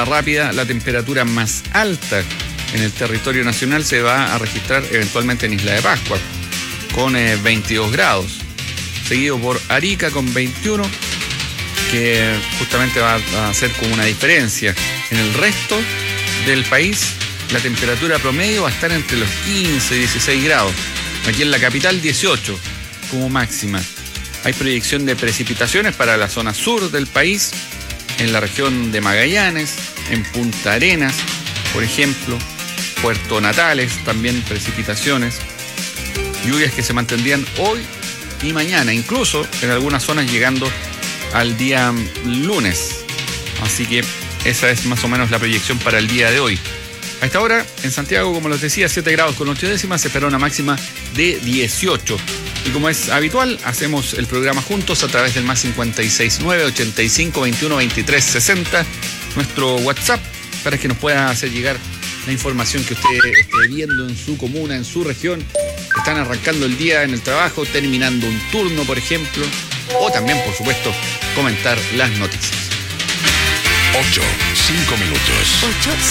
rápida, la temperatura más alta en el territorio nacional se va a registrar eventualmente en Isla de Pascua, con 22 grados, seguido por Arica con 21, que justamente va a hacer como una diferencia. En el resto del país, la temperatura promedio va a estar entre los 15 y 16 grados. Aquí en la capital, 18 como máxima. Hay proyección de precipitaciones para la zona sur del país, en la región de Magallanes, en Punta Arenas, por ejemplo, Puerto Natales, también precipitaciones. Lluvias que se mantendrían hoy y mañana, incluso en algunas zonas llegando al día lunes. Así que esa es más o menos la proyección para el día de hoy. A esta hora, en Santiago, como les decía, 7 grados con 8 décimas, se espera una máxima de 18. Y como es habitual, hacemos el programa juntos a través del más 569 85 21 23 60, nuestro WhatsApp, para que nos pueda hacer llegar la información que usted esté viendo en su comuna, en su región. Están arrancando el día en el trabajo, terminando un turno, por ejemplo, o también, por supuesto, comentar las noticias. 5 minutos.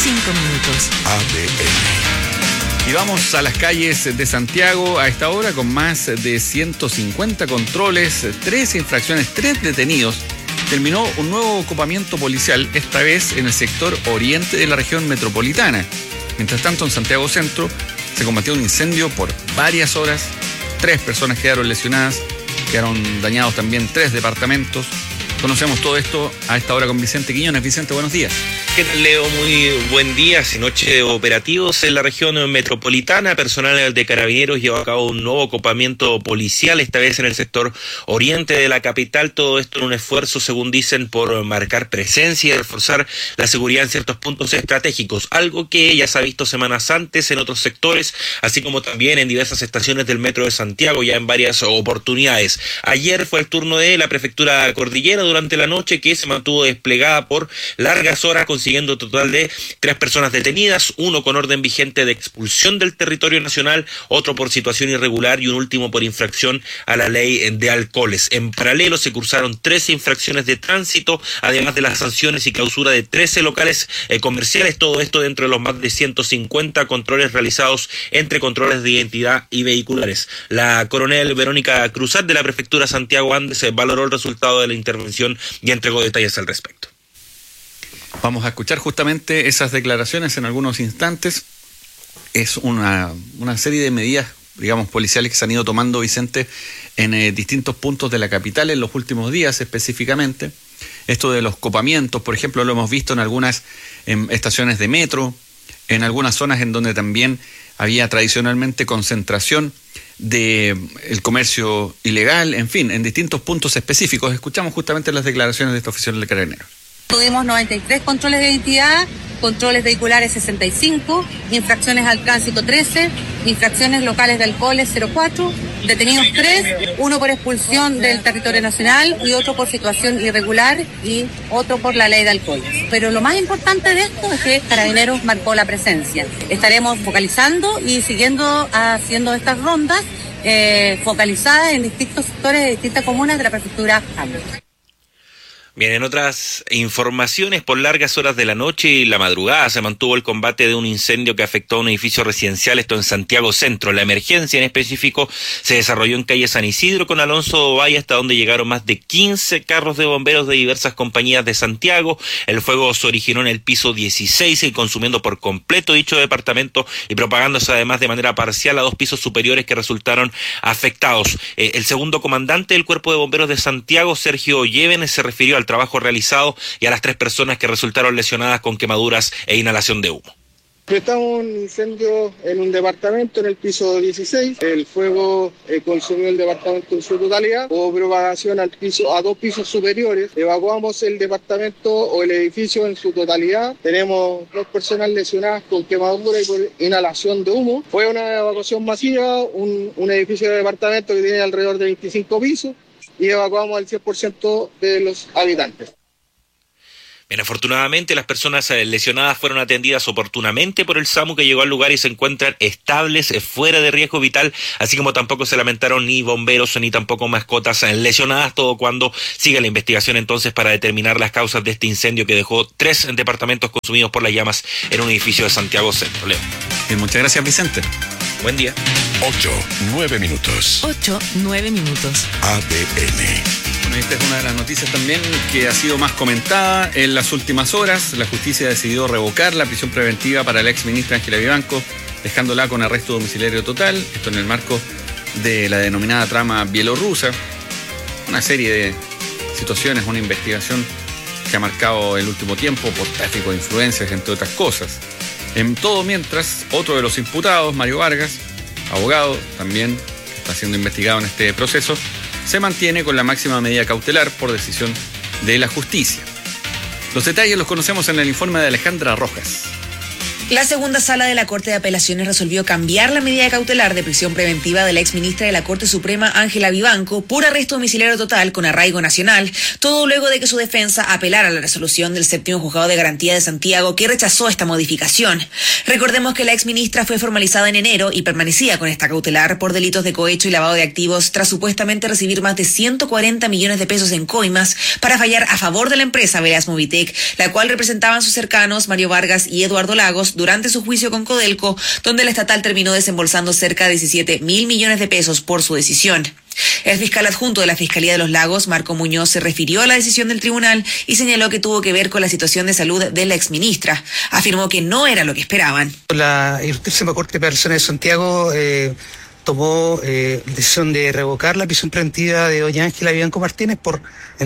ADN. Y vamos a las calles de Santiago a esta hora con más de 150 controles, 3 infracciones, 3 detenidos. Terminó un nuevo copamiento policial, esta vez en el sector oriente de la región metropolitana. Mientras tanto, en Santiago Centro se combatió un incendio por varias horas. 3 personas quedaron lesionadas, quedaron dañados también 3 departamentos. Conocemos todo esto a esta hora con Vicente Quiñones. Vicente, buenos días. ¿Qué tal, Leo? Muy buen día. Noche de operativos en la región metropolitana. Personal de Carabineros llevó a cabo un nuevo copamiento policial, esta vez en el sector oriente de la capital. Todo esto en un esfuerzo, según dicen, por marcar presencia y reforzar la seguridad en ciertos puntos estratégicos. Algo que ya se ha visto semanas antes en otros sectores, así como también en diversas estaciones del Metro de Santiago, ya en varias oportunidades. Ayer fue el turno de la Prefectura Cordillera durante la noche, que se mantuvo desplegada por largas horas, consiguiendo un total de 3 personas detenidas, 1 con orden vigente de expulsión del territorio nacional, otro por situación irregular y un último por infracción a la ley de alcoholes. En paralelo se cursaron 13 infracciones de tránsito, además de las sanciones y clausura de 13 locales comerciales, todo esto dentro de los más de 150 controles realizados entre controles de identidad y vehiculares. La coronel Verónica Cruzat de la Prefectura Santiago Andes valoró el resultado de la intervención y entregó detalles al respecto. Vamos a escuchar justamente esas declaraciones en algunos instantes. Es una serie de medidas, digamos, policiales que se han ido tomando, Vicente, en distintos puntos de la capital en los últimos días específicamente. Esto de los copamientos, por ejemplo, lo hemos visto en algunas estaciones de metro, en algunas zonas en donde también había tradicionalmente concentración del comercio ilegal, en fin, en distintos puntos específicos. Escuchamos justamente las declaraciones de este oficial de Carabineros. Tuvimos 93 controles de identidad, controles vehiculares 65, infracciones al tránsito 13, infracciones locales de alcoholes 04, detenidos 3, 1 por expulsión del territorio nacional y otro por situación irregular y otro por la ley de alcoholes. Pero lo más importante de esto es que Carabineros marcó la presencia. Estaremos focalizando y siguiendo haciendo estas rondas focalizadas en distintos sectores de distintas comunas de la prefectura Andes. Bien, en otras informaciones, por largas horas de la noche y la madrugada se mantuvo el combate de un incendio que afectó a un edificio residencial, esto en Santiago Centro. La emergencia en específico se desarrolló en calle San Isidro con Alonso Valle, hasta donde llegaron más de 15 carros de bomberos de diversas compañías de Santiago. El fuego se originó en el piso 16 y consumiendo por completo dicho departamento y propagándose además de manera parcial a 2 pisos superiores que resultaron afectados. El segundo comandante del Cuerpo de Bomberos de Santiago, Sergio Lleven, se refirió al trabajo realizado y a las 3 personas que resultaron lesionadas con quemaduras e inhalación de humo. Estamos un incendio en un departamento en el piso 16. El fuego consumió el departamento en su totalidad. Hubo propagación a 2 pisos superiores. Evacuamos el departamento o el edificio en su totalidad. Tenemos 2 personas lesionadas con quemadura y por inhalación de humo. Fue una evacuación masiva, un edificio de departamento que tiene alrededor de 25 pisos y evacuamos al 100% de los habitantes. Bien, afortunadamente las personas lesionadas fueron atendidas oportunamente por el SAMU, que llegó al lugar y se encuentran estables, fuera de riesgo vital, así como tampoco se lamentaron ni bomberos ni tampoco mascotas lesionadas, todo cuando sigue la investigación entonces para determinar las causas de este incendio que dejó 3 departamentos consumidos por las llamas en un edificio de Santiago Centro. Leo. Bien, muchas gracias, Vicente. Buen día. 8-9 minutos. 8-9 minutos. ADN. Bueno, esta es una de las noticias también que ha sido más comentada en las últimas horas. La justicia decidió revocar la prisión preventiva para la exministra Ángela Vivanco, dejándola con arresto domiciliario total. Esto en el marco de la denominada trama bielorrusa. Una serie de situaciones, una investigación que ha marcado el último tiempo por tráfico de influencias, entre otras cosas. En todo mientras, otro de los imputados, Mario Vargas, abogado, también está siendo investigado en este proceso, se mantiene con la máxima medida cautelar por decisión de la justicia. Los detalles los conocemos en el informe de Alejandra Rojas. La segunda sala de la Corte de Apelaciones resolvió cambiar la medida cautelar de prisión preventiva de la exministra de la Corte Suprema, Ángela Vivanco, por arresto domiciliario total con arraigo nacional, todo luego de que su defensa apelara a la resolución del 7º Juzgado de Garantía de Santiago, que rechazó esta modificación. Recordemos que la exministra fue formalizada en enero y permanecía con esta cautelar por delitos de cohecho y lavado de activos tras supuestamente recibir más de 140 millones de pesos en coimas para fallar a favor de la empresa Velas Movitec, la cual representaban sus cercanos Mario Vargas y Eduardo Lagos durante su juicio con Codelco, donde el estatal terminó desembolsando cerca de 17.000 millones de pesos por su decisión. El fiscal adjunto de la Fiscalía de los Lagos, Marco Muñoz, se refirió a la decisión del tribunal y señaló que tuvo que ver con la situación de salud de la exministra. Afirmó que no era lo que esperaban. La Ilustrísima Corte de Apelaciones de Santiago tomó decisión de revocar la prisión preventiva de doña Ángela Vivanco Martínez por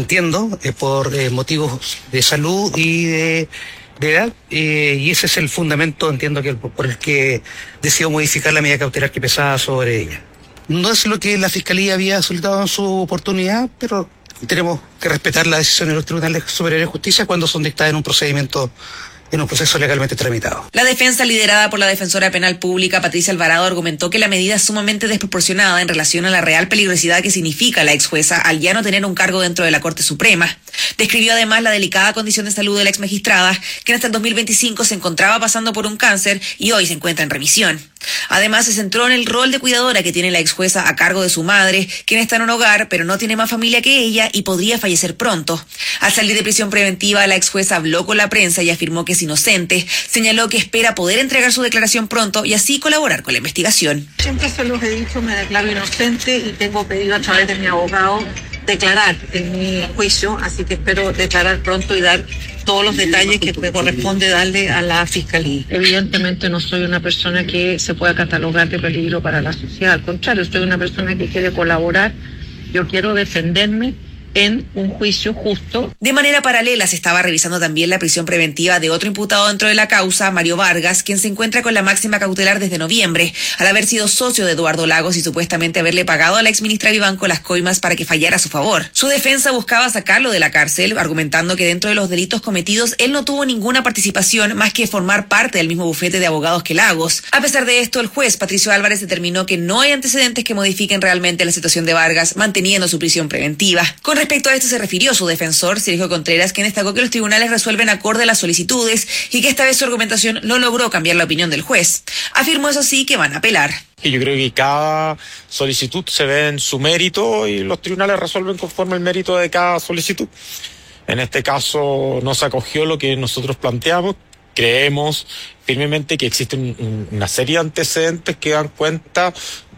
motivos de salud y de edad, y ese es el fundamento, entiendo, que por el que decidió modificar la medida cautelar que pesaba sobre ella. No es lo que la Fiscalía había solicitado en su oportunidad, pero tenemos que respetar las decisiones de los tribunales superiores de justicia cuando son dictadas en un procedimiento, en un proceso legalmente tramitado. La defensa, liderada por la defensora penal pública Patricia Alvarado, argumentó que la medida es sumamente desproporcionada en relación a la real peligrosidad que significa la ex jueza al ya no tener un cargo dentro de la Corte Suprema. Describió además la delicada condición de salud de la ex magistrada, quien hasta el 2025 se encontraba pasando por un cáncer y hoy se encuentra en remisión. Además, se centró en el rol de cuidadora que tiene la ex jueza a cargo de su madre, quien está en un hogar pero no tiene más familia que ella y podría fallecer pronto. Al salir de prisión preventiva, la ex jueza habló con la prensa y afirmó que es inocente. Señaló que espera poder entregar su declaración pronto y así colaborar con la investigación. Siempre se los he dicho, me declaro inocente y tengo pedido a través de mi abogado declarar en mi juicio, así que espero declarar pronto y dar todos los detalles que me corresponde darle a la Fiscalía. Evidentemente no soy una persona que se pueda catalogar de peligro para la sociedad, al contrario, soy una persona que quiere colaborar, yo quiero defenderme en un juicio justo. De manera paralela se estaba revisando también la prisión preventiva de otro imputado dentro de la causa, Mario Vargas, quien se encuentra con la máxima cautelar desde noviembre, al haber sido socio de Eduardo Lagos y supuestamente haberle pagado a la exministra Vivanco las coimas para que fallara a su favor. Su defensa buscaba sacarlo de la cárcel, argumentando que dentro de los delitos cometidos él no tuvo ninguna participación más que formar parte del mismo bufete de abogados que Lagos. A pesar de esto, el juez Patricio Álvarez determinó que no hay antecedentes que modifiquen realmente la situación de Vargas, manteniendo su prisión preventiva. Con respecto a esto se refirió su defensor, Sergio Contreras, quien destacó que los tribunales resuelven acorde a las solicitudes y que esta vez su argumentación no logró cambiar la opinión del juez. Afirmó eso sí que van a apelar. Y yo creo que cada solicitud se ve en su mérito y los tribunales resuelven conforme el mérito de cada solicitud. En este caso no se acogió lo que nosotros planteamos. Creemos firmemente que existen una serie de antecedentes que dan cuenta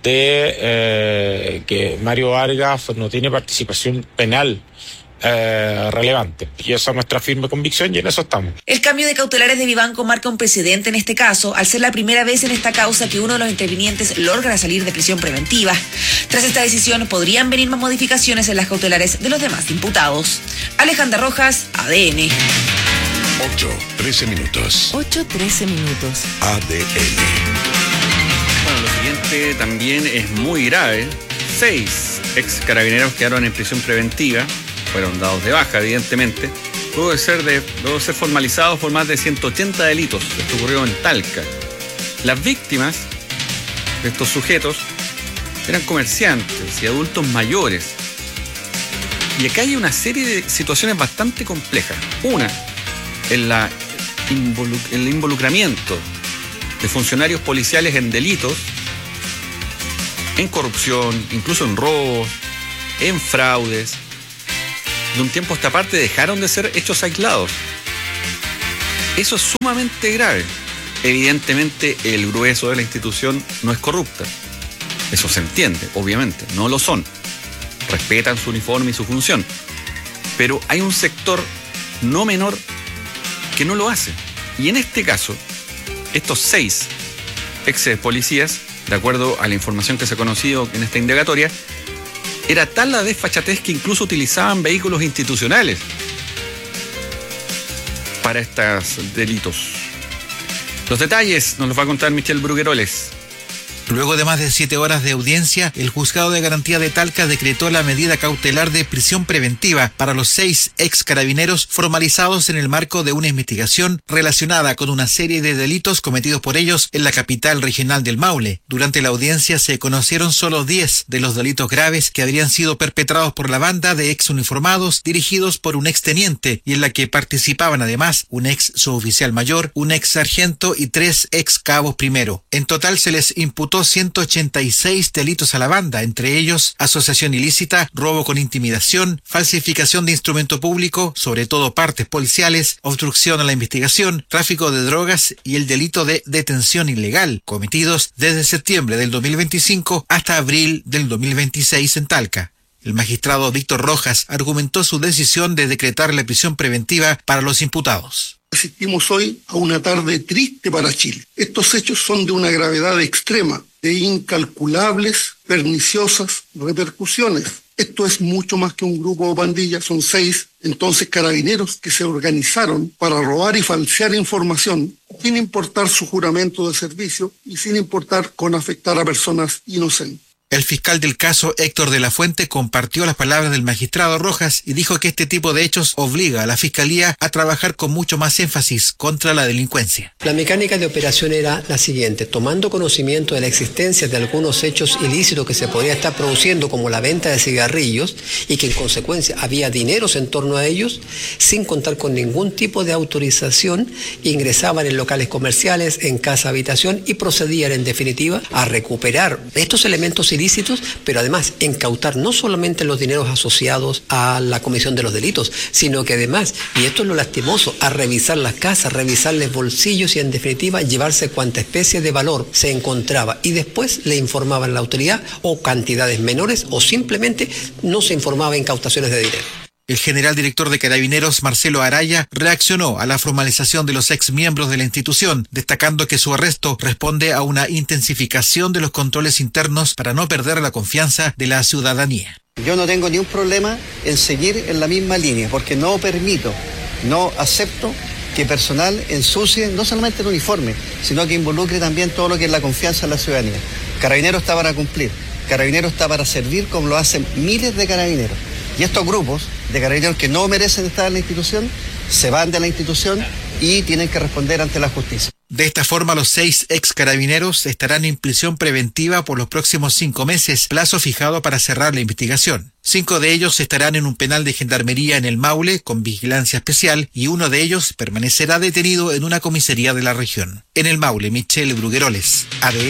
de que Mario Vargas no tiene participación penal relevante. Y esa es nuestra firme convicción y en eso estamos. El cambio de cautelares de Vivanco marca un precedente en este caso, al ser la primera vez en esta causa que uno de los intervinientes logra salir de prisión preventiva. Tras esta decisión podrían venir más modificaciones en las cautelares de los demás imputados. Alejandra Rojas, ADN. 8-13 minutos. 8-13 minutos. ADN. Bueno, lo siguiente también es muy grave. 6 ex carabineros quedaron en prisión preventiva, fueron dados de baja, evidentemente, luego de ser formalizados por más de 180 delitos. Esto ocurrió en Talca. Las víctimas de estos sujetos eran comerciantes y adultos mayores. Y acá hay una serie de situaciones bastante complejas. Una, el involucramiento de funcionarios policiales en delitos, en corrupción, incluso en robos, en fraudes. De un tiempo a esta parte dejaron de ser hechos aislados. Eso es sumamente grave. Evidentemente el grueso de la institución no es corrupta. Eso se entiende, obviamente, no lo son. Respetan su uniforme y su función. Pero hay un sector no menor que no lo hace. Y en este caso, estos 6 ex policías, de acuerdo a la información que se ha conocido en esta indagatoria, era tal la desfachatez que incluso utilizaban vehículos institucionales para estos delitos. Los detalles nos los va a contar Michel Brugueroles. Luego de más de 7 horas de audiencia, el Juzgado de Garantía de Talca decretó la medida cautelar de prisión preventiva para los 6 ex carabineros formalizados en el marco de una investigación relacionada con una serie de delitos cometidos por ellos en la capital regional del Maule. Durante la audiencia se conocieron solo 10 de los delitos graves que habrían sido perpetrados por la banda de ex uniformados dirigidos por un ex teniente y en la que participaban además un ex suboficial mayor, un ex sargento y 3 ex cabos primero. En total se les imputó 186 delitos a la banda, entre ellos asociación ilícita, robo con intimidación, falsificación de instrumento público, sobre todo partes policiales, obstrucción a la investigación, tráfico de drogas y el delito de detención ilegal, cometidos desde septiembre del 2025 hasta abril del 2026 en Talca. El magistrado Víctor Rojas argumentó su decisión de decretar la prisión preventiva para los imputados. Asistimos hoy a una tarde triste para Chile. Estos hechos son de una gravedad extrema, de incalculables, perniciosas repercusiones. Esto es mucho más que un grupo o pandilla, son 6 entonces carabineros que se organizaron para robar y falsear información sin importar su juramento de servicio y sin importar con afectar a personas inocentes. El fiscal del caso, Héctor de la Fuente, compartió las palabras del magistrado Rojas y dijo que este tipo de hechos obliga a la Fiscalía a trabajar con mucho más énfasis contra la delincuencia. La mecánica de operación era la siguiente: tomando conocimiento de la existencia de algunos hechos ilícitos que se podía estar produciendo, como la venta de cigarrillos, y que en consecuencia había dineros en torno a ellos, sin contar con ningún tipo de autorización, ingresaban en locales comerciales, en casa habitación y procedían en definitiva a recuperar estos elementos ilícitos, pero además incautar no solamente los dineros asociados a la comisión de los delitos, sino que además, y esto es lo lastimoso, a revisar las casas, revisarles bolsillos y en definitiva llevarse cuanta especie de valor se encontraba y después le informaban a la autoridad o cantidades menores o simplemente no se informaba en incautaciones de dinero. El general director de Carabineros, Marcelo Araya, reaccionó a la formalización de los ex miembros de la institución, destacando que su arresto responde a una intensificación de los controles internos para no perder la confianza de la ciudadanía. Yo no tengo ni un problema en seguir en la misma línea, porque no permito, no acepto que personal ensucie no solamente el uniforme, sino que involucre también todo lo que es la confianza de la ciudadanía. Carabineros está para cumplir, Carabineros está para servir como lo hacen miles de carabineros. Y estos grupos de carabineros que no merecen estar en la institución, se van de la institución y tienen que responder ante la justicia. De esta forma, los 6 ex carabineros estarán en prisión preventiva por los próximos 5 meses, plazo fijado para cerrar la investigación. 5 de ellos estarán en un penal de gendarmería en el Maule con vigilancia especial y uno de ellos permanecerá detenido en una comisaría de la región. En el Maule, Michel Brugueroles, ADN.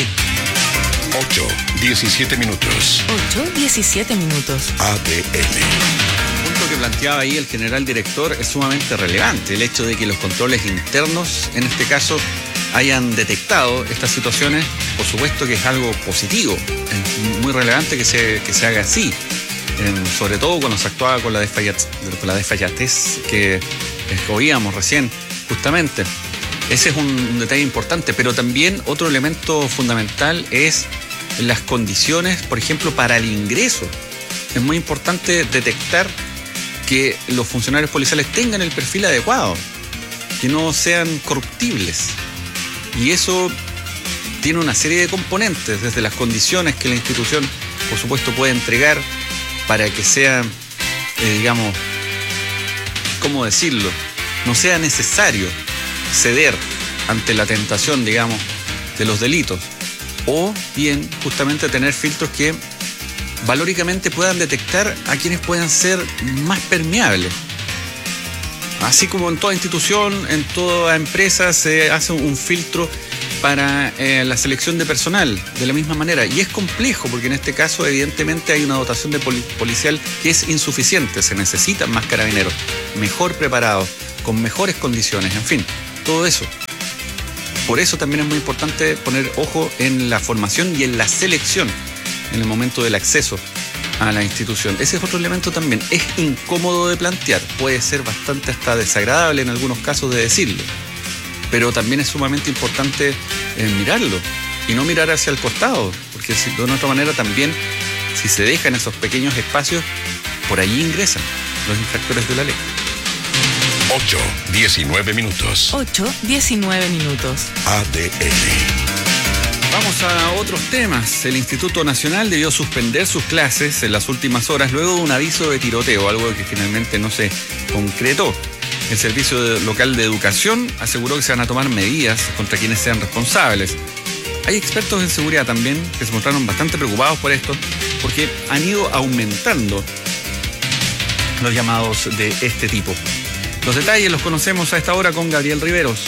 8:17 minutos. 8:17 minutos. ADN. El punto que planteaba ahí el general director es sumamente relevante. El hecho de que los controles internos, en este caso, hayan detectado estas situaciones, por supuesto que es algo positivo. Es muy relevante que se haga así. Sobre todo cuando se actuaba con la desfachatez que oíamos recién, justamente. Ese es un detalle importante, pero también otro elemento fundamental es las condiciones, por ejemplo, para el ingreso. Es muy importante detectar que los funcionarios policiales tengan el perfil adecuado, que no sean corruptibles. Y eso tiene una serie de componentes, desde las condiciones que la institución, por supuesto, puede entregar para que sea, digamos, ¿cómo decirlo? No sea necesario ceder ante la tentación, digamos, de los delitos, o bien justamente tener filtros que valóricamente puedan detectar a quienes puedan ser más permeables. Así como en toda institución, en toda empresa se hace un filtro para la selección de personal de la misma manera. Y es complejo porque en este caso evidentemente hay una dotación de policial que es insuficiente. Se necesitan más carabineros, mejor preparados, con mejores condiciones, en fin, todo eso. Por eso también es muy importante poner ojo en la formación y en la selección en el momento del acceso a la institución. Ese es otro elemento también. Es incómodo de plantear, puede ser bastante hasta desagradable en algunos casos de decirlo, pero también es sumamente importante mirarlo y no mirar hacia el costado, porque de una otra manera también, si se dejan esos pequeños espacios, por allí ingresan los infractores de la ley. 8:19 minutos. 8:19 minutos. ADN. Vamos a otros temas. El Instituto Nacional debió suspender sus clases en las últimas horas luego de un aviso de tiroteo, algo que finalmente no se concretó. El Servicio Local de Educación aseguró que se van a tomar medidas contra quienes sean responsables. Hay expertos en seguridad también que se mostraron bastante preocupados por esto, porque han ido aumentando los llamados de este tipo. Los detalles los conocemos a esta hora con Gabriel Riveros.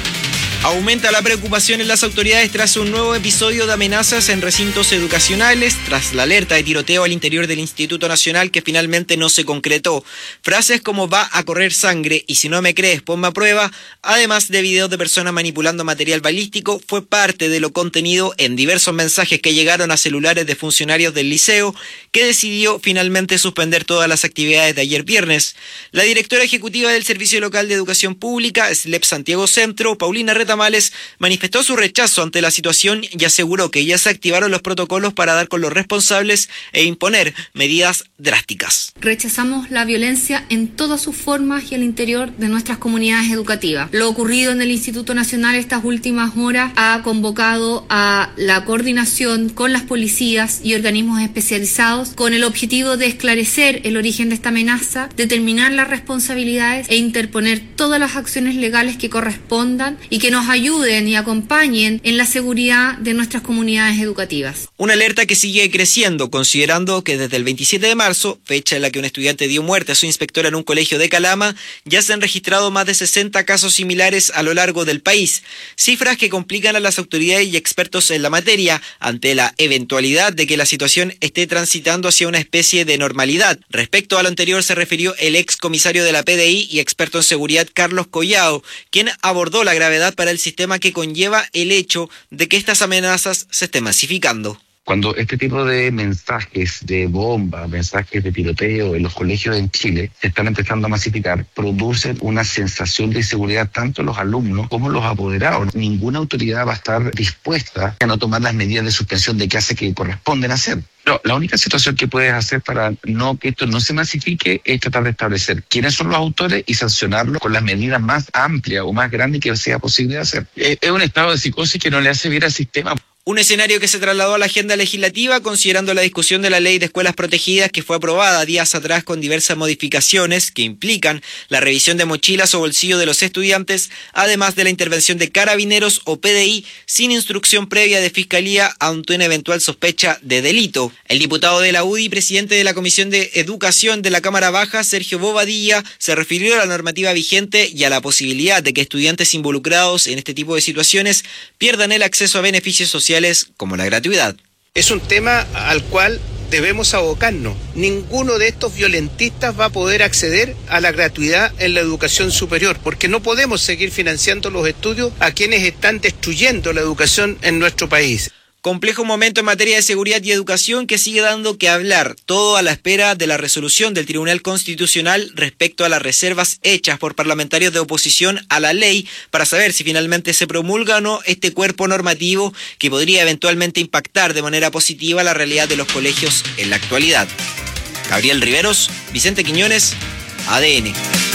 Aumenta la preocupación en las autoridades tras un nuevo episodio de amenazas en recintos educacionales, tras la alerta de tiroteo al interior del Instituto Nacional que finalmente no se concretó. Frases como "va a correr sangre" y "si no me crees, ponme a prueba", además de videos de personas manipulando material balístico, fue parte de lo contenido en diversos mensajes que llegaron a celulares de funcionarios del liceo, que decidió finalmente suspender todas las actividades de ayer viernes. La directora ejecutiva del Servicio Local de Educación Pública, SLEP Santiago Centro, Paulina Tamales, manifestó su rechazo ante la situación y aseguró que ya se activaron los protocolos para dar con los responsables e imponer medidas drásticas. Rechazamos la violencia en todas sus formas y al interior de nuestras comunidades educativas. Lo ocurrido en el Instituto Nacional estas últimas horas ha convocado a la coordinación con las policías y organismos especializados con el objetivo de esclarecer el origen de esta amenaza, determinar las responsabilidades e interponer todas las acciones legales que correspondan y que nos ayuden y acompañen en la seguridad de nuestras comunidades educativas. Una alerta que sigue creciendo, considerando que desde el 27 de marzo, fecha en la que un estudiante dio muerte a su inspectora en un colegio de Calama, ya se han registrado más de 60 casos similares a lo largo del país. Cifras que complican a las autoridades y expertos en la materia ante la eventualidad de que la situación esté transitando hacia una especie de normalidad. Respecto a lo anterior se refirió el ex comisario de la PDI y experto en seguridad Carlos Collao, quien abordó la gravedad para el sistema que conlleva el hecho de que estas amenazas se estén masificando. Cuando este tipo de mensajes de bomba, mensajes de tiroteo en los colegios en Chile se están empezando a masificar, producen una sensación de inseguridad tanto en los alumnos como en los apoderados. Ninguna autoridad va a estar dispuesta a no tomar las medidas de suspensión de clase que corresponden hacer. No, la única situación que puedes hacer para que esto no se masifique es tratar de establecer quiénes son los autores y sancionarlos con las medidas más amplias o más grandes que sea posible hacer. Es un estado de psicosis que no le hace bien al sistema. Un escenario que se trasladó a la agenda legislativa considerando la discusión de la ley de escuelas protegidas que fue aprobada días atrás con diversas modificaciones que implican la revisión de mochilas o bolsillos de los estudiantes, además de la intervención de carabineros o PDI sin instrucción previa de fiscalía ante una eventual sospecha de delito. El diputado de la UDI, presidente de la Comisión de Educación de la Cámara Baja, Sergio Bobadilla, se refirió a la normativa vigente y a la posibilidad de que estudiantes involucrados en este tipo de situaciones pierdan el acceso a beneficios sociales como la gratuidad. Es un tema al cual debemos abocarnos. Ninguno de estos violentistas va a poder acceder a la gratuidad en la educación superior, porque no podemos seguir financiando los estudios a quienes están destruyendo la educación en nuestro país. Complejo momento en materia de seguridad y educación que sigue dando que hablar, todo a la espera de la resolución del Tribunal Constitucional respecto a las reservas hechas por parlamentarios de oposición a la ley para saber si finalmente se promulga o no este cuerpo normativo que podría eventualmente impactar de manera positiva la realidad de los colegios en la actualidad. Gabriel Riveros, Vicente Quiñones, ADN.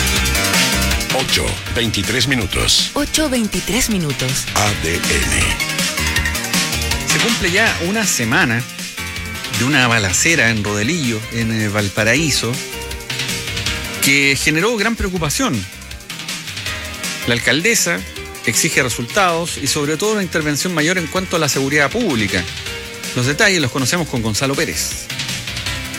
8:23 minutos. 8:23 minutos. ADN. Se cumple ya una semana de una balacera en Rodelillo, en Valparaíso, que generó gran preocupación. La alcaldesa exige resultados y sobre todo una intervención mayor en cuanto a la seguridad pública. Los detalles los conocemos con Gonzalo Pérez.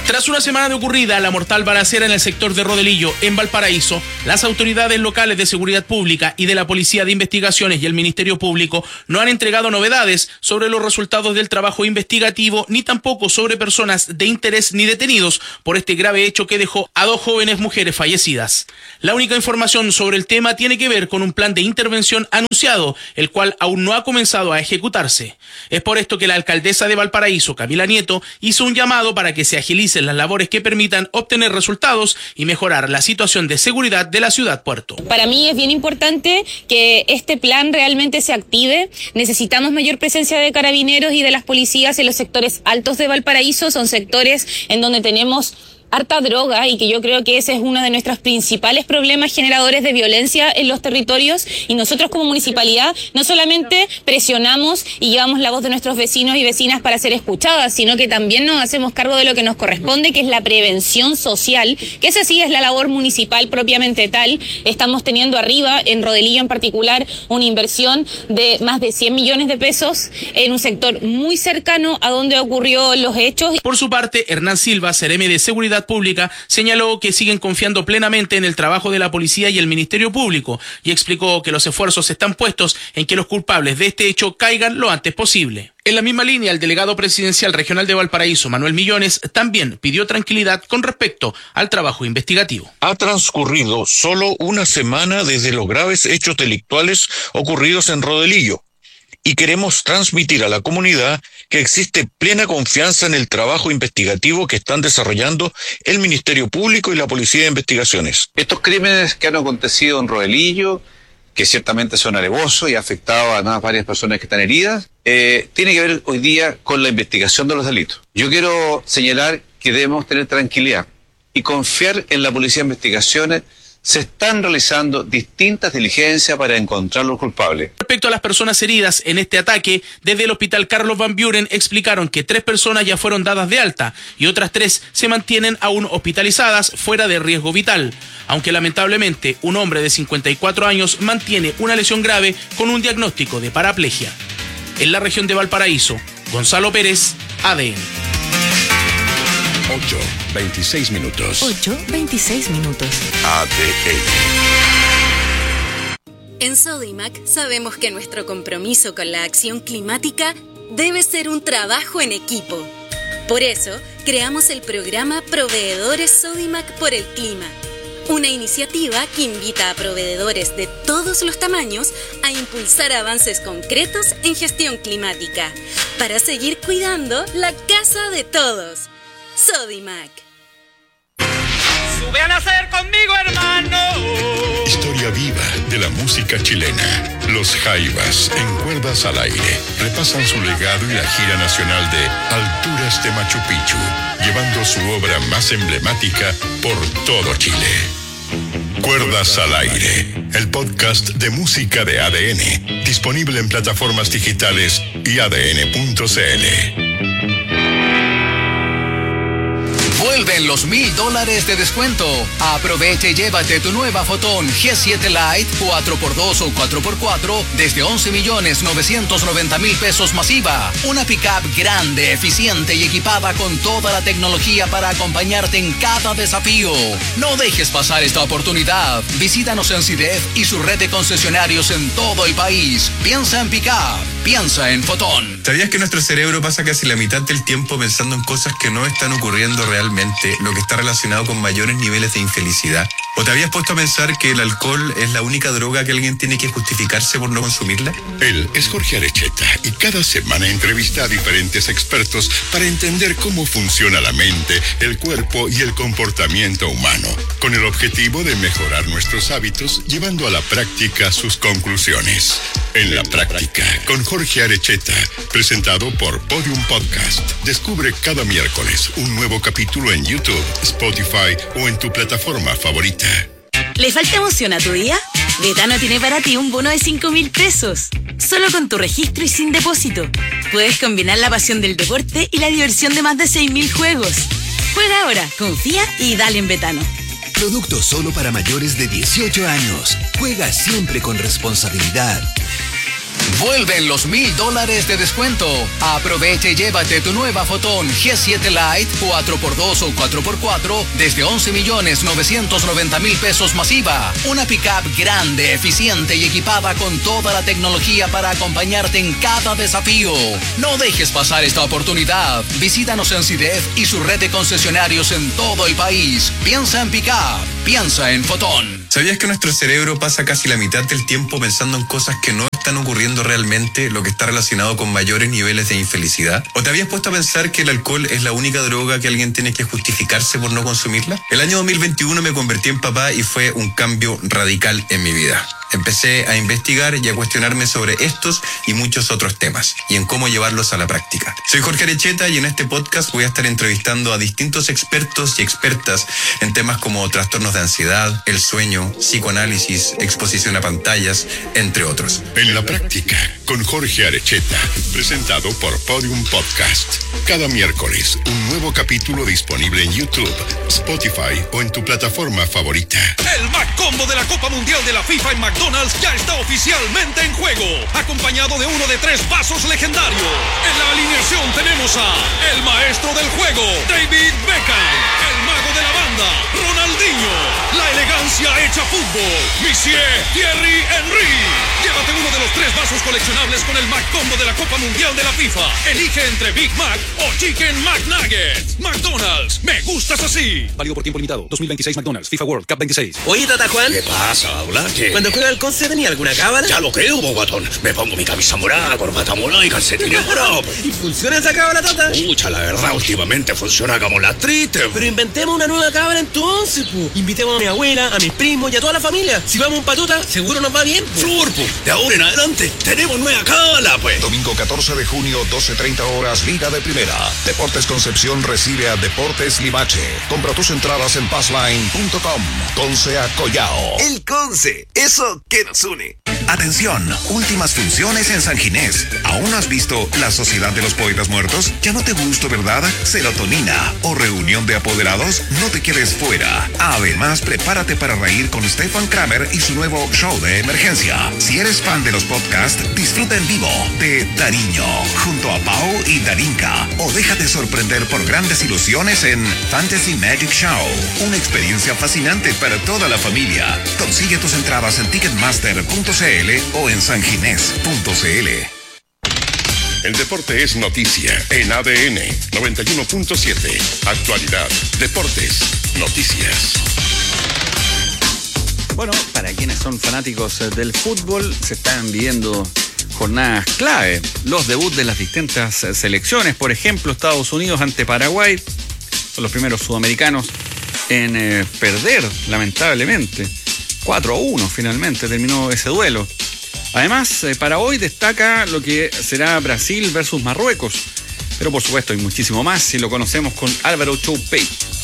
Tras una semana de ocurrida la mortal balacera en el sector de Rodelillo, en Valparaíso, las autoridades locales de seguridad pública y de la Policía de Investigaciones y el Ministerio Público no han entregado novedades sobre los resultados del trabajo investigativo, ni tampoco sobre personas de interés ni detenidos por este grave hecho que dejó a 2 jóvenes mujeres fallecidas. La única información sobre el tema tiene que ver con un plan de intervención anunciado, el cual aún no ha comenzado a ejecutarse. Es por esto que la alcaldesa de Valparaíso, Camila Nieto, hizo un llamado para que se agilicen las labores que permitan obtener resultados y mejorar la situación de seguridad de la ciudad puerto. Para mí es bien importante que este plan realmente se active. Necesitamos mayor presencia de carabineros y de las policías en los sectores altos de Valparaíso. Son sectores en donde tenemos harta droga y que yo creo que ese es uno de nuestros principales problemas generadores de violencia en los territorios, y nosotros como municipalidad no solamente presionamos y llevamos la voz de nuestros vecinos y vecinas para ser escuchadas, sino que también nos hacemos cargo de lo que nos corresponde, que es la prevención social, que esa sí es la labor municipal propiamente tal. Estamos teniendo arriba, en Rodelillo en particular, una inversión de más de 100 millones de pesos en un sector muy cercano a donde ocurrió los hechos. Por su parte, Hernán Silva, seremi de Seguridad Pública, señaló que siguen confiando plenamente en el trabajo de la policía y el Ministerio Público, y explicó que los esfuerzos están puestos en que los culpables de este hecho caigan lo antes posible. En la misma línea, el delegado presidencial regional de Valparaíso, Manuel Millones, también pidió tranquilidad con respecto al trabajo investigativo. Ha transcurrido solo una semana desde los graves hechos delictuales ocurridos en Rodelillo, y queremos transmitir a la comunidad que existe plena confianza en el trabajo investigativo que están desarrollando el Ministerio Público y la Policía de Investigaciones. Estos crímenes que han acontecido en Rodelillo, que ciertamente son alevosos y ha afectado a varias personas que están heridas, tiene que ver hoy día con la investigación de los delitos. Yo quiero señalar que debemos tener tranquilidad y confiar en la Policía de Investigaciones. Se están realizando distintas diligencias para encontrar los culpables. Respecto a las personas heridas en este ataque, desde el Hospital Carlos Van Buren explicaron que 3 personas ya fueron dadas de alta y otras 3 se mantienen aún hospitalizadas fuera de riesgo vital, aunque lamentablemente un hombre de 54 años mantiene una lesión grave con un diagnóstico de paraplegia. En la región de Valparaíso, Gonzalo Pérez, ADN. 8:26 minutos. 8:26 minutos. ADN. En Sodimac sabemos que nuestro compromiso con la acción climática debe ser un trabajo en equipo. Por eso, creamos el programa Proveedores Sodimac por el Clima, una iniciativa que invita a proveedores de todos los tamaños a impulsar avances concretos en gestión climática, para seguir cuidando la casa de todos. Sodimac. Sube a nacer conmigo, hermano. Historia viva de la música chilena. Los Jaivas, en Cuerdas al Aire, repasan su legado y la gira nacional de Alturas de Machu Picchu, llevando su obra más emblemática por todo Chile. Cuerdas al Aire, el podcast de música de ADN, disponible en plataformas digitales y adn.cl. Vuelven los $1,000 de descuento. Aprovecha y llévate tu nueva Fotón G7 Lite 4x2 o 4x4 desde 11.990.000 pesos masiva. Una pickup grande, eficiente y equipada con toda la tecnología para acompañarte en cada desafío. No dejes pasar esta oportunidad. Visítanos en CIDEF y su red de concesionarios en todo el país. Piensa en pickup, piensa en Fotón. ¿Sabías que nuestro cerebro pasa casi la mitad del tiempo pensando en cosas que no están ocurriendo realmente, lo que está relacionado con mayores niveles de infelicidad? ¿O te habías puesto a pensar que el alcohol es la única droga que alguien tiene que justificarse por no consumirla? Él es Jorge Arecheta y cada semana entrevista a diferentes expertos para entender cómo funciona la mente, el cuerpo y el comportamiento humano, con el objetivo de mejorar nuestros hábitos, llevando a la práctica sus conclusiones. En la práctica, con Jorge Arecheta, presentado por Podium Podcast. Descubre cada miércoles un nuevo capítulo en YouTube, Spotify o en tu plataforma favorita. ¿Le falta emoción a tu día? Betano tiene para ti un bono de 5.000 pesos. Solo con tu registro y sin depósito. Puedes combinar la pasión del deporte y la diversión de más de 6.000 juegos. Juega ahora, confía y dale en Betano. Producto solo para mayores de 18 años. Juega siempre con responsabilidad. Vuelven los $1000 de descuento. Aprovecha y llévate tu nueva Fotón G7 Lite 4x2 o 4x4 desde 11.990.000 pesos masiva. Una pickup grande, eficiente y equipada con toda la tecnología para acompañarte en cada desafío. No dejes pasar esta oportunidad. Visítanos en CIDEF y su red de concesionarios en todo el país. Piensa en pickup, piensa en Fotón. ¿Sabías que nuestro cerebro pasa casi la mitad del tiempo pensando en cosas que no están ocurriendo realmente, lo que está relacionado con mayores niveles de infelicidad? ¿O te habías puesto a pensar que el alcohol es la única droga que alguien tiene que justificarse por no consumirla? El año 2021 me convertí en papá y fue un cambio radical en mi vida. Empecé a investigar y a cuestionarme sobre estos y muchos otros temas y en cómo llevarlos a la práctica. Soy Jorge Arecheta y en este podcast voy a estar entrevistando a distintos expertos y expertas en temas como trastornos de ansiedad, el sueño, psicoanálisis, exposición a pantallas, entre otros. En la práctica, con Jorge Arecheta, presentado por Podium Podcast. Cada miércoles, un nuevo capítulo disponible en YouTube, Spotify o en tu plataforma favorita. El McCombo de la Copa Mundial de la FIFA en McDonald's ya está oficialmente en juego, acompañado de uno de 3 vasos legendarios. En la alineación tenemos a el maestro del juego, David Beckham, el mago de la banda, Ronaldinho, la elegancia hecha fútbol, Monsieur Thierry Henry. Llévate uno de los 3 vasos coleccionables con el McCombo de la Copa Mundial de la FIFA. Elige entre Big Mac o Chicken McNuggets. McDonald's, me gustas así. Válido por tiempo limitado. 2026 McDonald's, FIFA World Cup 26. Oye, Tata Juan. ¿Qué pasa? ¿Habla qué? Cuando juega al Conce, ¿tenía alguna cábala? Ya lo creo, bogatón. Me pongo mi camisa morada, corbata morada y calcetines morados. ¿Y funciona esa cábala, Tata? Pucha, la verdad, últimamente funciona como la triste. Pero inventemos una nueva cábala entonces, pu. Invitemos a mi abuela, a mis primos y a toda la familia. Si vamos a un Patuta, seguro nos va bien, pu. Flor, pu. De ahora en adelante, tenemos nueva cábala, pues. Domingo 14 de junio, 12:30 horas, Liga de Primera. Deportes Concepción recibe a Deportes Limache. Compra tus entradas en passline.com. Conce a Collao. El Conce, eso que nos une. Atención, últimas funciones en San Ginés. ¿Aún no has visto La Sociedad de los Poetas Muertos? ¿Ya no te gustó, verdad? Serotonina o Reunión de Apoderados, no te quedes fuera. Además, prepárate para reír con Stefan Kramer y su nuevo show de emergencia. Si eres fan de los podcasts, disfruta en vivo de Dariño, junto a Pau y Darinka. O déjate sorprender por grandes ilusiones en Fantasy Magic Show. Una experiencia fascinante para toda la familia. Consigue tus entradas en Ticketmaster.cl o en sanginés.cl. El deporte es noticia en ADN 91.7. Actualidad, deportes, noticias. Bueno, para quienes son fanáticos del fútbol, se están viviendo jornadas clave. Los debuts de las distintas selecciones, por ejemplo, Estados Unidos ante Paraguay, son los primeros sudamericanos en perder, lamentablemente. 4-1 finalmente terminó ese duelo. Además, para hoy destaca lo que será Brasil versus Marruecos. Pero por supuesto hay muchísimo más si lo conocemos con Álvaro Choupey.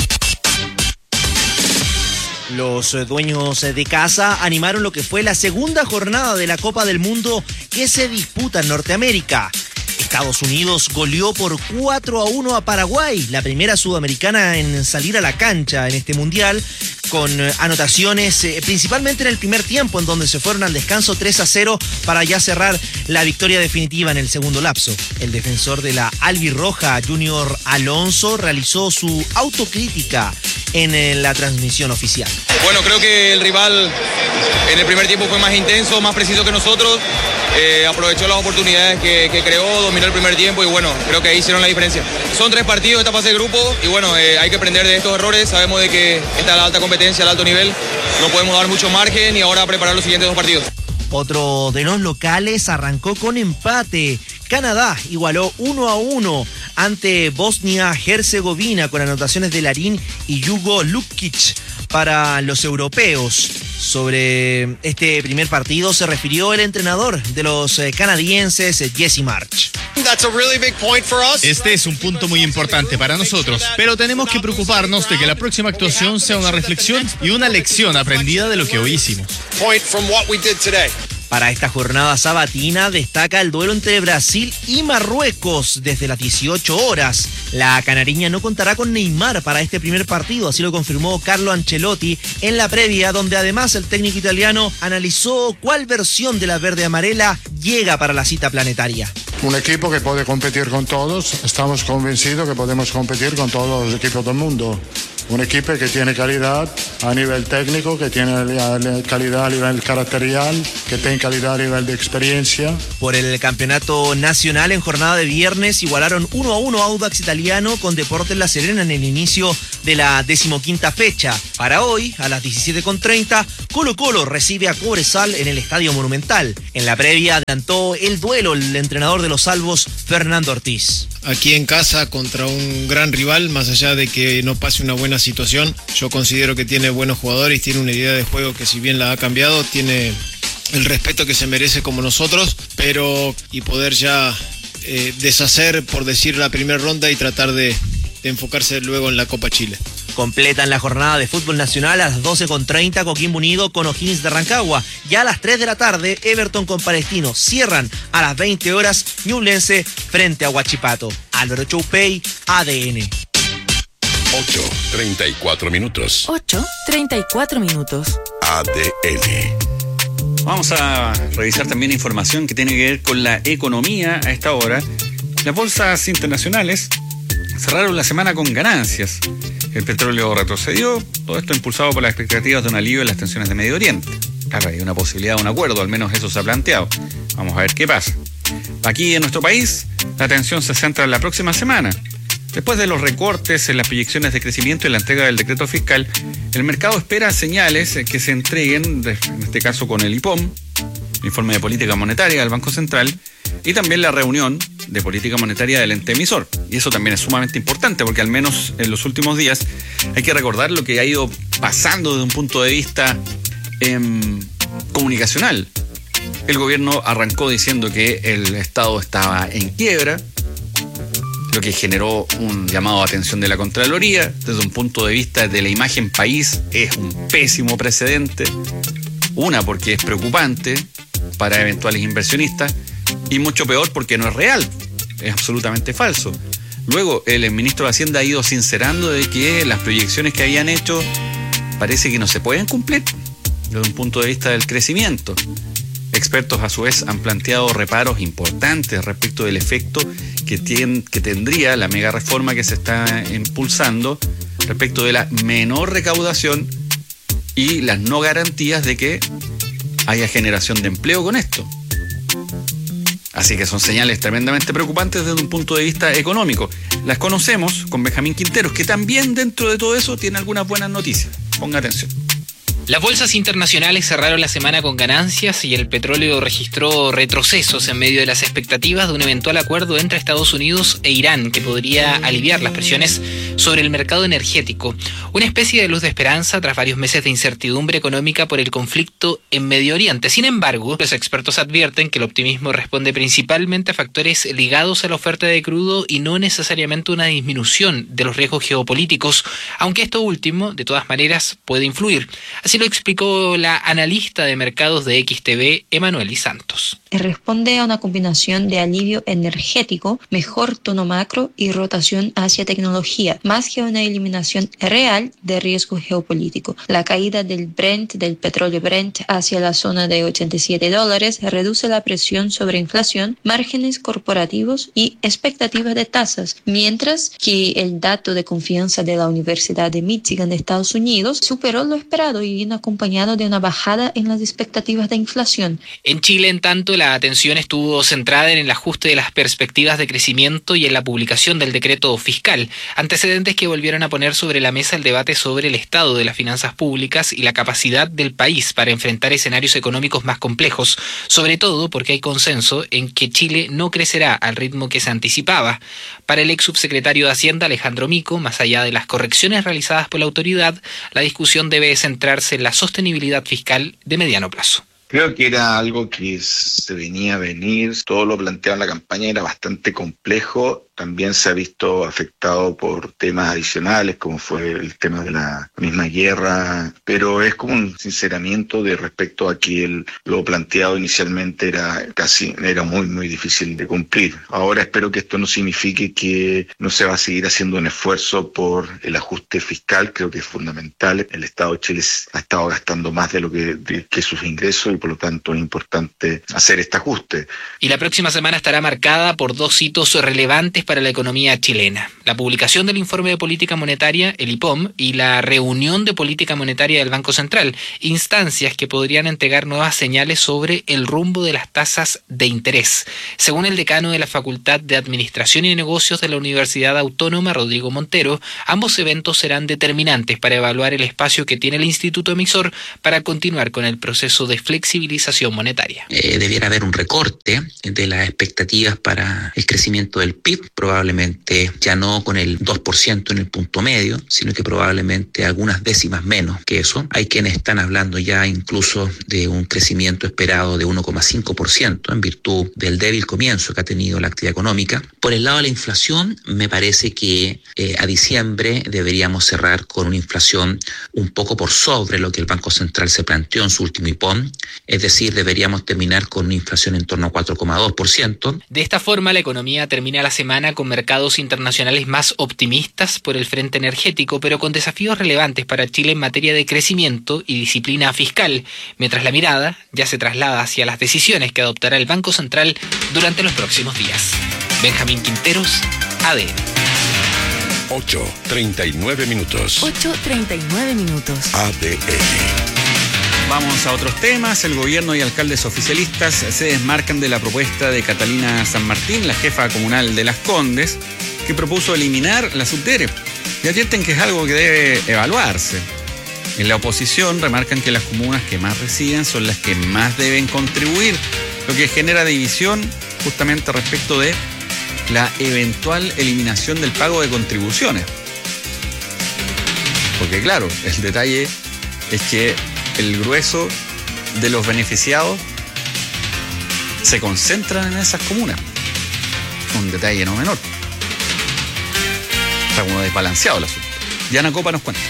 Los dueños de casa animaron lo que fue la segunda jornada de la Copa del Mundo que se disputa en Norteamérica. Estados Unidos goleó por 4-1 a Paraguay, la primera sudamericana en salir a la cancha en este mundial, con anotaciones principalmente en el primer tiempo, en donde se fueron al descanso 3-0 para ya cerrar la victoria definitiva en el segundo lapso. El defensor de la albirroja, Junior Alonso, realizó su autocrítica en la transmisión oficial. Bueno, creo que el rival en el primer tiempo fue más intenso, más preciso que nosotros, aprovechó las oportunidades que creó, dominó el primer tiempo y bueno, creo que ahí hicieron la diferencia. Son 3 partidos esta fase de grupo y bueno, hay que aprender de estos errores, sabemos de que está la alta competencia, al alto nivel, no podemos dar mucho margen y ahora preparar los siguientes 2 partidos. Otro de los locales arrancó con empate. Canadá igualó 1-1 ante Bosnia-Herzegovina con anotaciones de Larín y Hugo Lukic para los europeos. Sobre este primer partido se refirió el entrenador de los canadienses, Jesse March. Este es un punto muy importante para nosotros, pero tenemos que preocuparnos de que la próxima actuación sea una reflexión y una lección aprendida de lo que hoy hicimos. Para esta jornada sabatina destaca el duelo entre Brasil y Marruecos desde las 18 horas. La canariña no contará con Neymar para este primer partido, así lo confirmó Carlo Ancelotti en la previa, donde además el técnico italiano analizó cuál versión de la verde-amarela llega para la cita planetaria. Un equipo que puede competir con todos, estamos convencidos que podemos competir con todos los equipos del mundo. Un equipo que tiene calidad a nivel técnico, que tiene calidad a nivel caracterial, que tiene calidad a nivel de experiencia. Por el campeonato nacional en jornada de viernes igualaron 1-1 Audax Italiano con Deportes La Serena en el inicio de la 15ª fecha. Para hoy, a las 17:30, Colo-Colo recibe a Cobresal en el Estadio Monumental. En la previa adelantó el duelo el entrenador de los Salvos, Fernando Ortiz. Aquí en casa contra un gran rival, más allá de que no pase una buena situación, yo considero que tiene buenos jugadores, tiene una idea de juego que si bien la ha cambiado, tiene el respeto que se merece como nosotros, pero y poder ya deshacer, por decir, la primera ronda y tratar de enfocarse luego en la Copa Chile. Completan la jornada de fútbol nacional a las 12:30 Coquimbo Unido con O'Higgins de Rancagua. Ya a las 3 de la tarde Everton con Palestino. Cierran a las 20 horas Ñublense frente a Huachipato. Álvaro Choupey, ADN. 8:34 minutos. 8:34 minutos. ADN. Vamos a revisar también información que tiene que ver con la economía a esta hora. Las bolsas internacionales cerraron la semana con ganancias. El petróleo retrocedió, todo esto impulsado por las expectativas de un alivio en las tensiones de Medio Oriente. Claro, hay una posibilidad de un acuerdo, al menos eso se ha planteado. Vamos a ver qué pasa. Aquí en nuestro país, la atención se centra en la próxima semana. Después de los recortes en las proyecciones de crecimiento y la entrega del decreto fiscal, el mercado espera señales que se entreguen, en este caso con el IPOM, el informe de política monetaria del Banco Central, y también la reunión de política monetaria del ente emisor. Y eso también es sumamente importante porque al menos en los últimos días hay que recordar lo que ha ido pasando desde un punto de vista comunicacional. El gobierno arrancó diciendo que el Estado estaba en quiebra, lo que generó un llamado a atención de la Contraloría. Desde un punto de vista de la imagen país es un pésimo precedente. Una, porque es preocupante para eventuales inversionistas, y mucho peor porque no es real, es absolutamente falso. Luego, el ministro de Hacienda ha ido sincerando de que las proyecciones que habían hecho parece que no se pueden cumplir desde un punto de vista del crecimiento. Expertos a su vez han planteado reparos importantes respecto del efecto que tendría la mega reforma que se está impulsando respecto de la menor recaudación y las no garantías de que haya generación de empleo con esto. Así que son señales tremendamente preocupantes desde un punto de vista económico. Las conocemos con Benjamín Quinteros, que también dentro de todo eso tiene algunas buenas noticias. Ponga atención. Las bolsas internacionales cerraron la semana con ganancias y el petróleo registró retrocesos en medio de las expectativas de un eventual acuerdo entre Estados Unidos e Irán que podría aliviar las presiones sobre el mercado energético. Una especie de luz de esperanza tras varios meses de incertidumbre económica por el conflicto en Medio Oriente. Sin embargo, los expertos advierten que el optimismo responde principalmente a factores ligados a la oferta de crudo y no necesariamente una disminución de los riesgos geopolíticos, aunque esto último, de todas maneras, puede influir. Así lo explicó la analista de mercados de XTV, Emanueli Santos. Responde a una combinación de alivio energético, mejor tono macro y rotación hacia tecnología, más que una eliminación real de riesgo geopolítico. La caída del petróleo Brent hacia la zona de $87 reduce la presión sobre inflación, márgenes corporativos y expectativas de tasas, mientras que el dato de confianza de la Universidad de Michigan de Estados Unidos superó lo esperado y vino acompañado de una bajada en las expectativas de inflación. En Chile, en tanto, la atención estuvo centrada en el ajuste de las perspectivas de crecimiento y en la publicación del decreto fiscal, antecedentes que volvieron a poner sobre la mesa el debate sobre el estado de las finanzas públicas y la capacidad del país para enfrentar escenarios económicos más complejos, sobre todo porque hay consenso en que Chile no crecerá al ritmo que se anticipaba. Para el ex subsecretario de Hacienda, Alejandro Mico, más allá de las correcciones realizadas por la autoridad, la discusión debe centrarse en la sostenibilidad fiscal de mediano plazo. Creo que era algo que se venía a venir, todo lo planteado en la campaña era bastante complejo también se ha visto afectado por temas adicionales, como fue el tema de la misma guerra, pero es como un sinceramiento de respecto a que lo planteado inicialmente era muy difícil de cumplir. Ahora espero que esto no signifique que no se va a seguir haciendo un esfuerzo por el ajuste fiscal. Creo que es fundamental. El Estado de Chile ha estado gastando más de lo que sus ingresos, y por lo tanto es importante hacer este ajuste. Y la próxima semana estará marcada por dos hitos relevantes para la economía chilena: la publicación del informe de política monetaria, el IPOM, y la reunión de política monetaria del Banco Central, instancias que podrían entregar nuevas señales sobre el rumbo de las tasas de interés. Según el decano de la Facultad de Administración y Negocios de la Universidad Autónoma, Rodrigo Montero, ambos eventos serán determinantes para evaluar el espacio que tiene el instituto emisor para continuar con el proceso de flexibilización monetaria. Debiera haber un recorte de las expectativas para el crecimiento del PIB, probablemente ya no con el 2% en el punto medio, sino que probablemente algunas décimas menos que eso. Hay quienes están hablando ya incluso de un crecimiento esperado de 1,5% en virtud del débil comienzo que ha tenido la actividad económica. Por el lado de la inflación, me parece que a diciembre deberíamos cerrar con una inflación un poco por sobre lo que el Banco Central se planteó en su último IPOM, es decir, deberíamos terminar con una inflación en torno a 4,2%. De esta forma, la economía termina la semana con mercados internacionales más optimistas por el frente energético, pero con desafíos relevantes para Chile en materia de crecimiento y disciplina fiscal, mientras la mirada ya se traslada hacia las decisiones que adoptará el Banco Central durante los próximos días. Benjamín Quinteros, ADN. 8:39 minutos. 8:39 minutos. ADN. Vamos a otros temas. El gobierno y alcaldes oficialistas se desmarcan de la propuesta de Catalina San Martín, la jefa comunal de Las Condes, que propuso eliminar la subdere, y advierten que es algo que debe evaluarse. En la oposición remarcan que las comunas que más reciben son las que más deben contribuir, lo que genera división justamente respecto de la eventual eliminación del pago de contribuciones. Porque claro, el detalle es que el grueso de los beneficiados se concentran en esas comunas. Un detalle no menor. Está como desbalanceado el asunto. Diana Copa nos cuenta.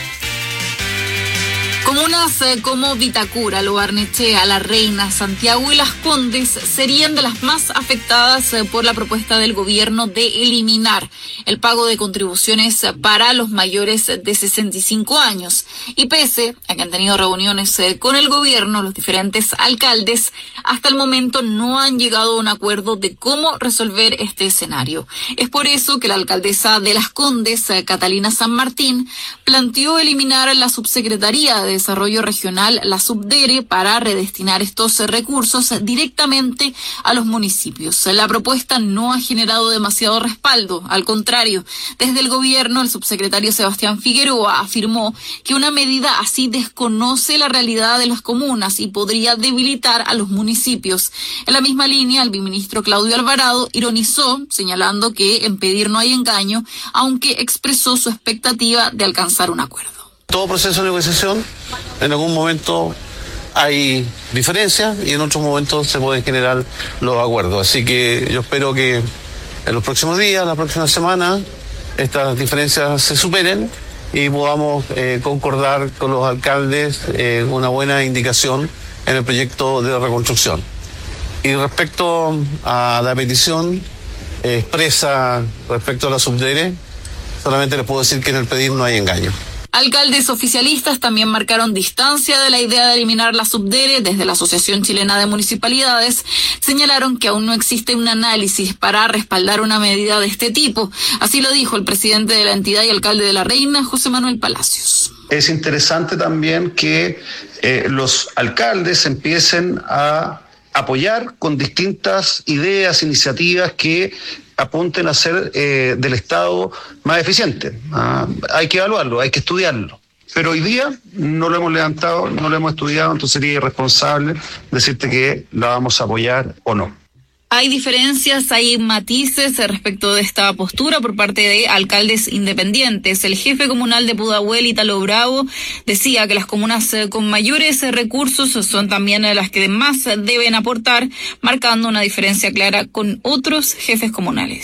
Comunas como Vitacura, Lo Barnechea, La Reina, Santiago y Las Condes serían de las más afectadas por la propuesta del gobierno de eliminar el pago de contribuciones para los mayores de 65 años. Y pese a que han tenido reuniones con el gobierno, los diferentes alcaldes hasta el momento no han llegado a un acuerdo de cómo resolver este escenario. Es por eso que la alcaldesa de Las Condes, Catalina San Martín, planteó eliminar la subsecretaría de Desarrollo Regional, la subdere, para redestinar estos recursos directamente a los municipios. La propuesta no ha generado demasiado respaldo, al contrario, desde el gobierno el subsecretario Sebastián Figueroa afirmó que una medida así desconoce la realidad de las comunas y podría debilitar a los municipios. En la misma línea, el viceministro Claudio Alvarado ironizó, señalando que en pedir no hay engaño, aunque expresó su expectativa de alcanzar un acuerdo. Todo proceso de negociación, en algún momento hay diferencias y en otros momentos se pueden generar los acuerdos. Así que yo espero que en los próximos días, la próxima semana, estas diferencias se superen y podamos concordar con los alcaldes una buena indicación en el proyecto de reconstrucción. Y respecto a la petición expresa respecto a la subdere, solamente les puedo decir que en el pedir no hay engaño. Alcaldes oficialistas también marcaron distancia de la idea de eliminar la subdere. Desde la Asociación Chilena de Municipalidades señalaron que aún no existe un análisis para respaldar una medida de este tipo. Así lo dijo el presidente de la entidad y alcalde de La Reina, José Manuel Palacios. Es interesante también que los alcaldes empiecen a apoyar con distintas ideas, iniciativas que apunten a ser del Estado más eficiente. Hay que evaluarlo, hay que estudiarlo. Pero hoy día no lo hemos levantado, no lo hemos estudiado, entonces sería irresponsable decirte que la vamos a apoyar o no. Hay diferencias, hay matices respecto de esta postura por parte de alcaldes independientes. El jefe comunal de Pudahuel, Ítalo Bravo, decía que las comunas con mayores recursos son también las que más deben aportar, marcando una diferencia clara con otros jefes comunales.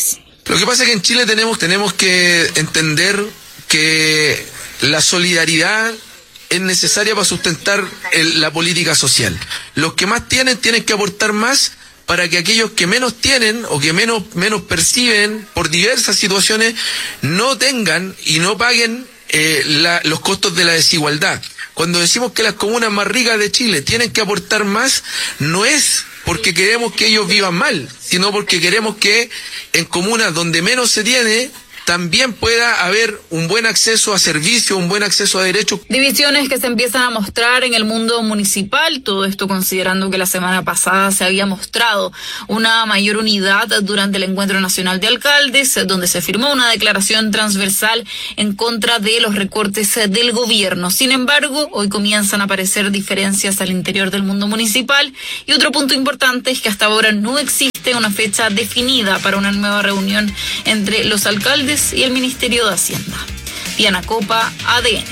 Lo que pasa es que en Chile tenemos que entender que la solidaridad es necesaria para sustentar la política social. Los que más tienen que aportar más para que aquellos que menos tienen o que menos perciben por diversas situaciones no tengan y no paguen los costos de la desigualdad. Cuando decimos que las comunas más ricas de Chile tienen que aportar más, no es porque queremos que ellos vivan mal, sino porque queremos que en comunas donde menos se tiene también pueda haber un buen acceso a servicios, un buen acceso a derechos. Divisiones que se empiezan a mostrar en el mundo municipal, todo esto considerando que la semana pasada se había mostrado una mayor unidad durante el Encuentro Nacional de Alcaldes, donde se firmó una declaración transversal en contra de los recortes del gobierno. Sin embargo, hoy comienzan a aparecer diferencias al interior del mundo municipal y otro punto importante es que hasta ahora no existe una fecha definida para una nueva reunión entre los alcaldes y el Ministerio de Hacienda. Diana Copa, ADN.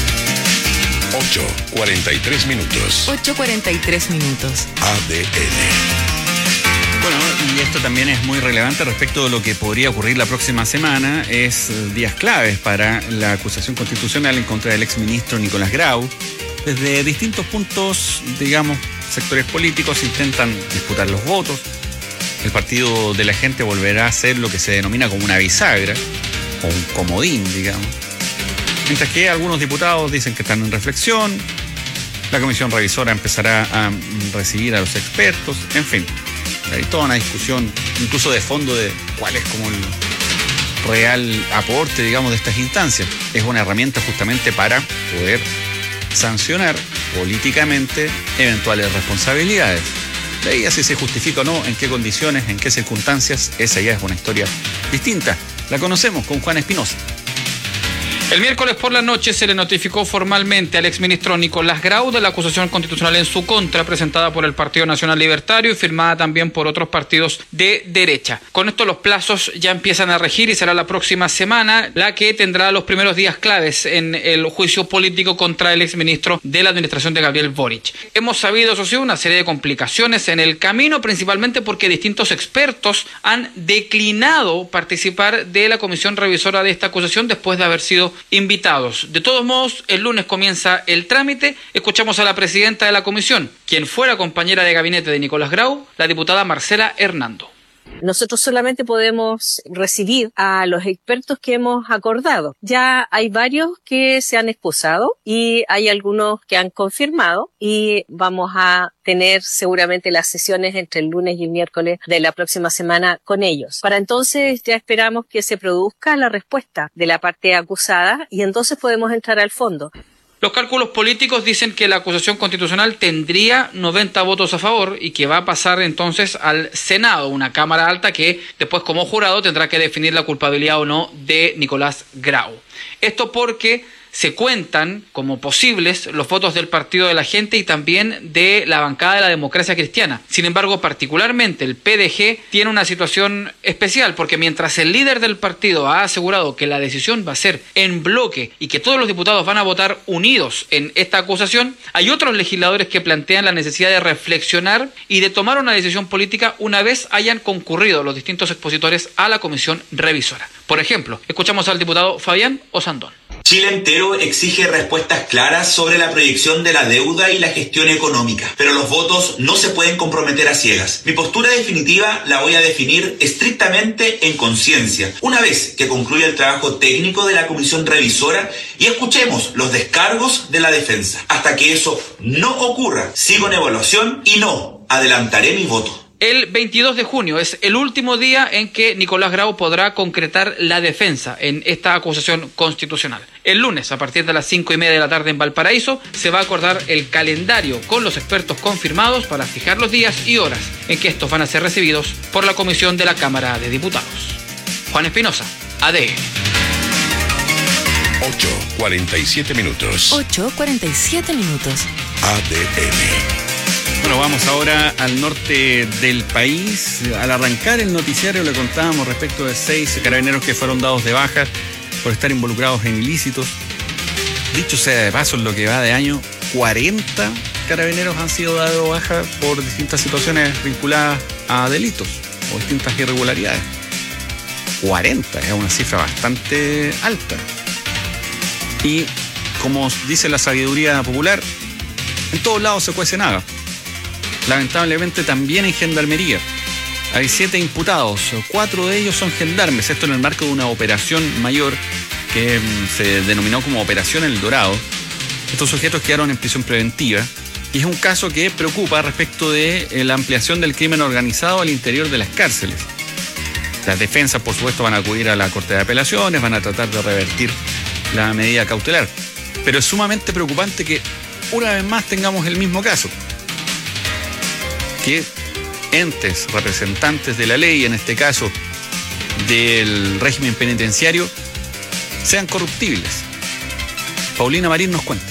8:43 minutos. 8:43 minutos. ADN. Bueno, y esto también es muy relevante respecto de lo que podría ocurrir la próxima semana. Es días claves para la acusación constitucional en contra del exministro Nicolás Grau. Desde distintos puntos, digamos, sectores políticos intentan disputar los votos. El Partido de la Gente volverá a ser lo que se denomina como una bisagra, o un comodín, digamos. Mientras que algunos diputados dicen que están en reflexión, la comisión revisora empezará a recibir a los expertos, en fin. Hay toda una discusión, incluso de fondo, de cuál es como el real aporte, digamos, de estas instancias. Es una herramienta justamente para poder sancionar políticamente eventuales responsabilidades. De ahí, si se justifica o no, en qué condiciones, en qué circunstancias, esa ya es una historia distinta. La conocemos con Juan Espinosa. El miércoles por la noche se le notificó formalmente al exministro Nicolás Grau de la acusación constitucional en su contra, presentada por el Partido Nacional Libertario y firmada también por otros partidos de derecha. Con esto los plazos ya empiezan a regir y será la próxima semana la que tendrá los primeros días claves en el juicio político contra el exministro de la administración de Gabriel Boric. Hemos sabido, eso sí, una serie de complicaciones en el camino, principalmente porque distintos expertos han declinado participar de la comisión revisora de esta acusación después de haber sido invitados. De todos modos, el lunes comienza el trámite. Escuchamos a la presidenta de la comisión, quien fuera compañera de gabinete de Nicolás Grau, la diputada Marcela Hernando. Nosotros solamente podemos recibir a los expertos que hemos acordado. Ya hay varios que se han excusado y hay algunos que han confirmado y vamos a tener seguramente las sesiones entre el lunes y el miércoles de la próxima semana con ellos. Para entonces ya esperamos que se produzca la respuesta de la parte acusada y entonces podemos entrar al fondo. Los cálculos políticos dicen que la acusación constitucional tendría 90 votos a favor y que va a pasar entonces al Senado, una Cámara Alta que después como jurado tendrá que definir la culpabilidad o no de Nicolás Grau. Esto porque se cuentan como posibles los votos del Partido de la Gente y también de la bancada de la Democracia Cristiana. Sin embargo, particularmente el PDG tiene una situación especial porque mientras el líder del partido ha asegurado que la decisión va a ser en bloque y que todos los diputados van a votar unidos en esta acusación, hay otros legisladores que plantean la necesidad de reflexionar y de tomar una decisión política una vez hayan concurrido los distintos expositores a la comisión revisora. Por ejemplo, escuchamos al diputado Fabián Osandón. Chile entero exige respuestas claras sobre la proyección de la deuda y la gestión económica, pero los votos no se pueden comprometer a ciegas. Mi postura definitiva la voy a definir estrictamente en conciencia, una vez que concluya el trabajo técnico de la comisión revisora y escuchemos los descargos de la defensa. Hasta que eso no ocurra, sigo en evaluación y no adelantaré mi voto. El 22 de junio es el último día en que Nicolás Grau podrá concretar la defensa en esta acusación constitucional. El lunes, a partir de las 5:30 de la tarde en Valparaíso, se va a acordar el calendario con los expertos confirmados para fijar los días y horas en que estos van a ser recibidos por la comisión de la Cámara de Diputados. Juan Espinosa, ADN. 8:47 minutos. 8:47 minutos. ADN. Bueno, vamos ahora al norte del país. Al arrancar el noticiario le contábamos respecto de 6 carabineros que fueron dados de baja por estar involucrados en ilícitos. Dicho sea de paso, en lo que va de año, 40 carabineros han sido dados de baja por distintas situaciones vinculadas a delitos o distintas irregularidades. 40, es una cifra bastante alta. Y como dice la sabiduría popular, en todos lados se cuece nada. Lamentablemente también en Gendarmería hay 7 imputados, 4 de ellos son gendarmes, esto en el marco de una operación mayor que se denominó como Operación El Dorado. Estos sujetos quedaron en prisión preventiva y es un caso que preocupa respecto de la ampliación del crimen organizado al interior de las cárceles. Las defensas, por supuesto, van a acudir a la Corte de Apelaciones, van a tratar de revertir la medida cautelar. Pero es sumamente preocupante que una vez más tengamos el mismo caso. Que entes representantes de la ley, en este caso del régimen penitenciario, sean corruptibles. Paulina Marín nos cuenta.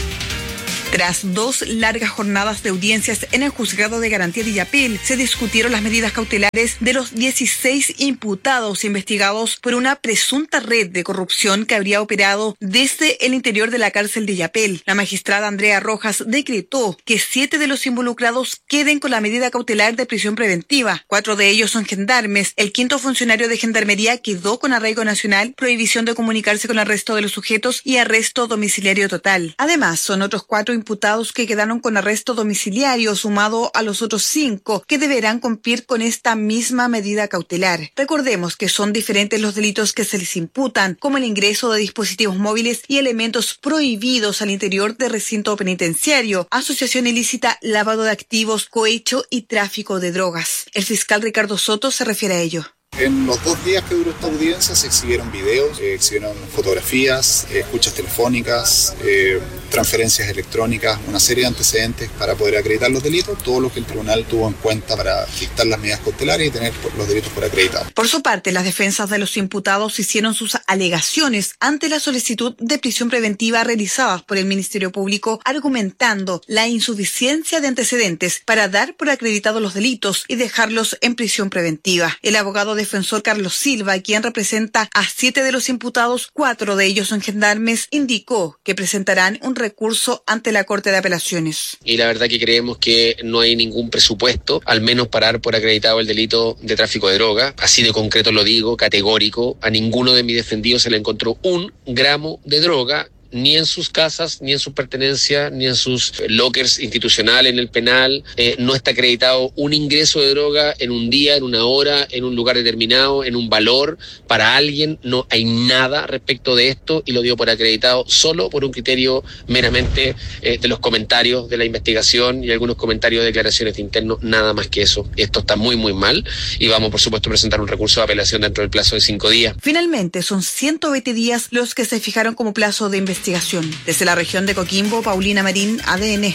Tras 2 largas jornadas de audiencias en el Juzgado de Garantía de Illapel, se discutieron las medidas cautelares de los 16 imputados investigados por una presunta red de corrupción que habría operado desde el interior de la cárcel de Illapel. La magistrada Andrea Rojas decretó que 7 de los involucrados queden con la medida cautelar de prisión preventiva. 4 de ellos son gendarmes. El 5º funcionario de Gendarmería quedó con arraigo nacional, prohibición de comunicarse con el resto de los sujetos y arresto domiciliario total. Además, son otros 4 imputados que quedaron con arresto domiciliario, sumado a los otros 5 que deberán cumplir con esta misma medida cautelar. Recordemos que son diferentes los delitos que se les imputan, como el ingreso de dispositivos móviles y elementos prohibidos al interior del recinto penitenciario, asociación ilícita, lavado de activos, cohecho y tráfico de drogas. El fiscal Ricardo Soto se refiere a ello. En los 2 días que duró esta audiencia se exhibieron videos, exhibieron fotografías, escuchas telefónicas, transferencias electrónicas, una serie de antecedentes para poder acreditar los delitos, todo lo que el tribunal tuvo en cuenta para dictar las medidas cautelares y tener los delitos por acreditados. Por su parte, las defensas de los imputados hicieron sus alegaciones ante la solicitud de prisión preventiva realizadas por el Ministerio Público, argumentando la insuficiencia de antecedentes para dar por acreditados los delitos y dejarlos en prisión preventiva. El abogado defensor Carlos Silva, quien representa a 7 de los imputados, 4 de ellos son gendarmes, indicó que presentarán un recurso ante la Corte de Apelaciones. Y la verdad que creemos que no hay ningún presupuesto, al menos para dar por acreditado el delito de tráfico de droga. Así de concreto lo digo, categórico. A ninguno de mis defendidos se le encontró 1 gramo de droga, ni en sus casas, ni en sus pertenencias, ni en sus lockers institucionales en el penal. No está acreditado un ingreso de droga en un día, en una hora, en un lugar determinado, en un valor para alguien. No hay nada respecto de esto y lo dio por acreditado solo por un criterio meramente de los comentarios de la investigación y algunos comentarios de declaraciones de internos, nada más que eso. Esto está muy, muy mal y vamos, por supuesto, a presentar un recurso de apelación dentro del plazo de 5 días. Finalmente, son 120 días los que se fijaron como plazo de investigación. Desde la región de Coquimbo, Paulina Marín, ADN.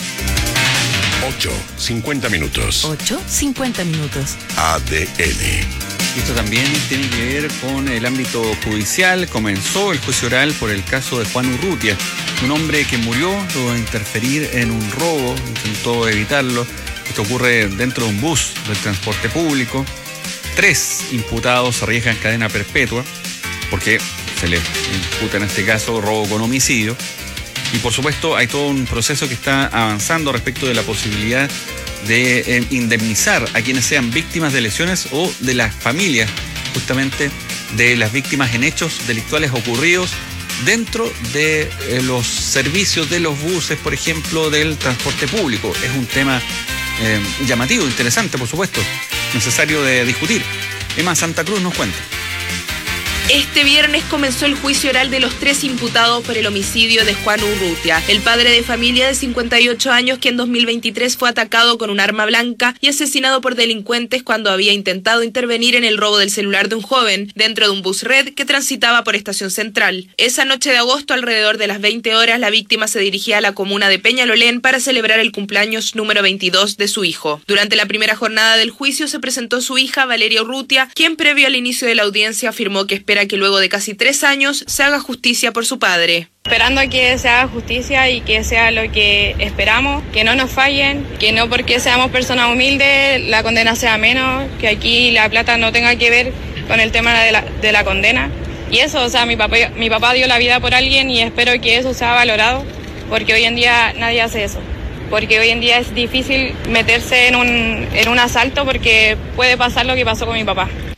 8:50 minutos. 8:50 minutos. ADN. Esto también tiene que ver con el ámbito judicial. Comenzó el juicio oral por el caso de Juan Urrutia, un hombre que murió luego de interferir en un robo, intentó evitarlo. Esto ocurre dentro de un bus del transporte público. 3 imputados arriesgan cadena perpetua porque se les imputa en este caso robo con homicidio. Y por supuesto hay todo un proceso que está avanzando respecto de la posibilidad de indemnizar a quienes sean víctimas de lesiones o de las familias justamente de las víctimas en hechos delictuales ocurridos dentro de los servicios de los buses, por ejemplo, del transporte público. Es un tema llamativo, interesante, por supuesto, necesario de discutir. Emma Santa Cruz nos cuenta. Este viernes comenzó el juicio oral de los 3 imputados por el homicidio de Juan Urrutia, el padre de familia de 58 años que en 2023 fue atacado con un arma blanca y asesinado por delincuentes cuando había intentado intervenir en el robo del celular de un joven dentro de un bus red que transitaba por Estación Central. Esa noche de agosto, alrededor de las 20 horas, la víctima se dirigía a la comuna de Peñalolén para celebrar el cumpleaños número 22 de su hijo. Durante la primera jornada del juicio se presentó su hija, Valeria Urrutia, quien previo al inicio de la audiencia afirmó que espera que luego de casi 3 años se haga justicia por su padre. Esperando a que se haga justicia y que sea lo que esperamos, que no nos fallen, que no porque seamos personas humildes la condena sea menos, que aquí la plata no tenga que ver con el tema de la condena. Y eso, o sea, mi papá dio la vida por alguien y espero que eso sea valorado, porque hoy en día nadie hace eso. Porque hoy en día es difícil meterse en un asalto porque puede pasar lo que pasó con mi papá.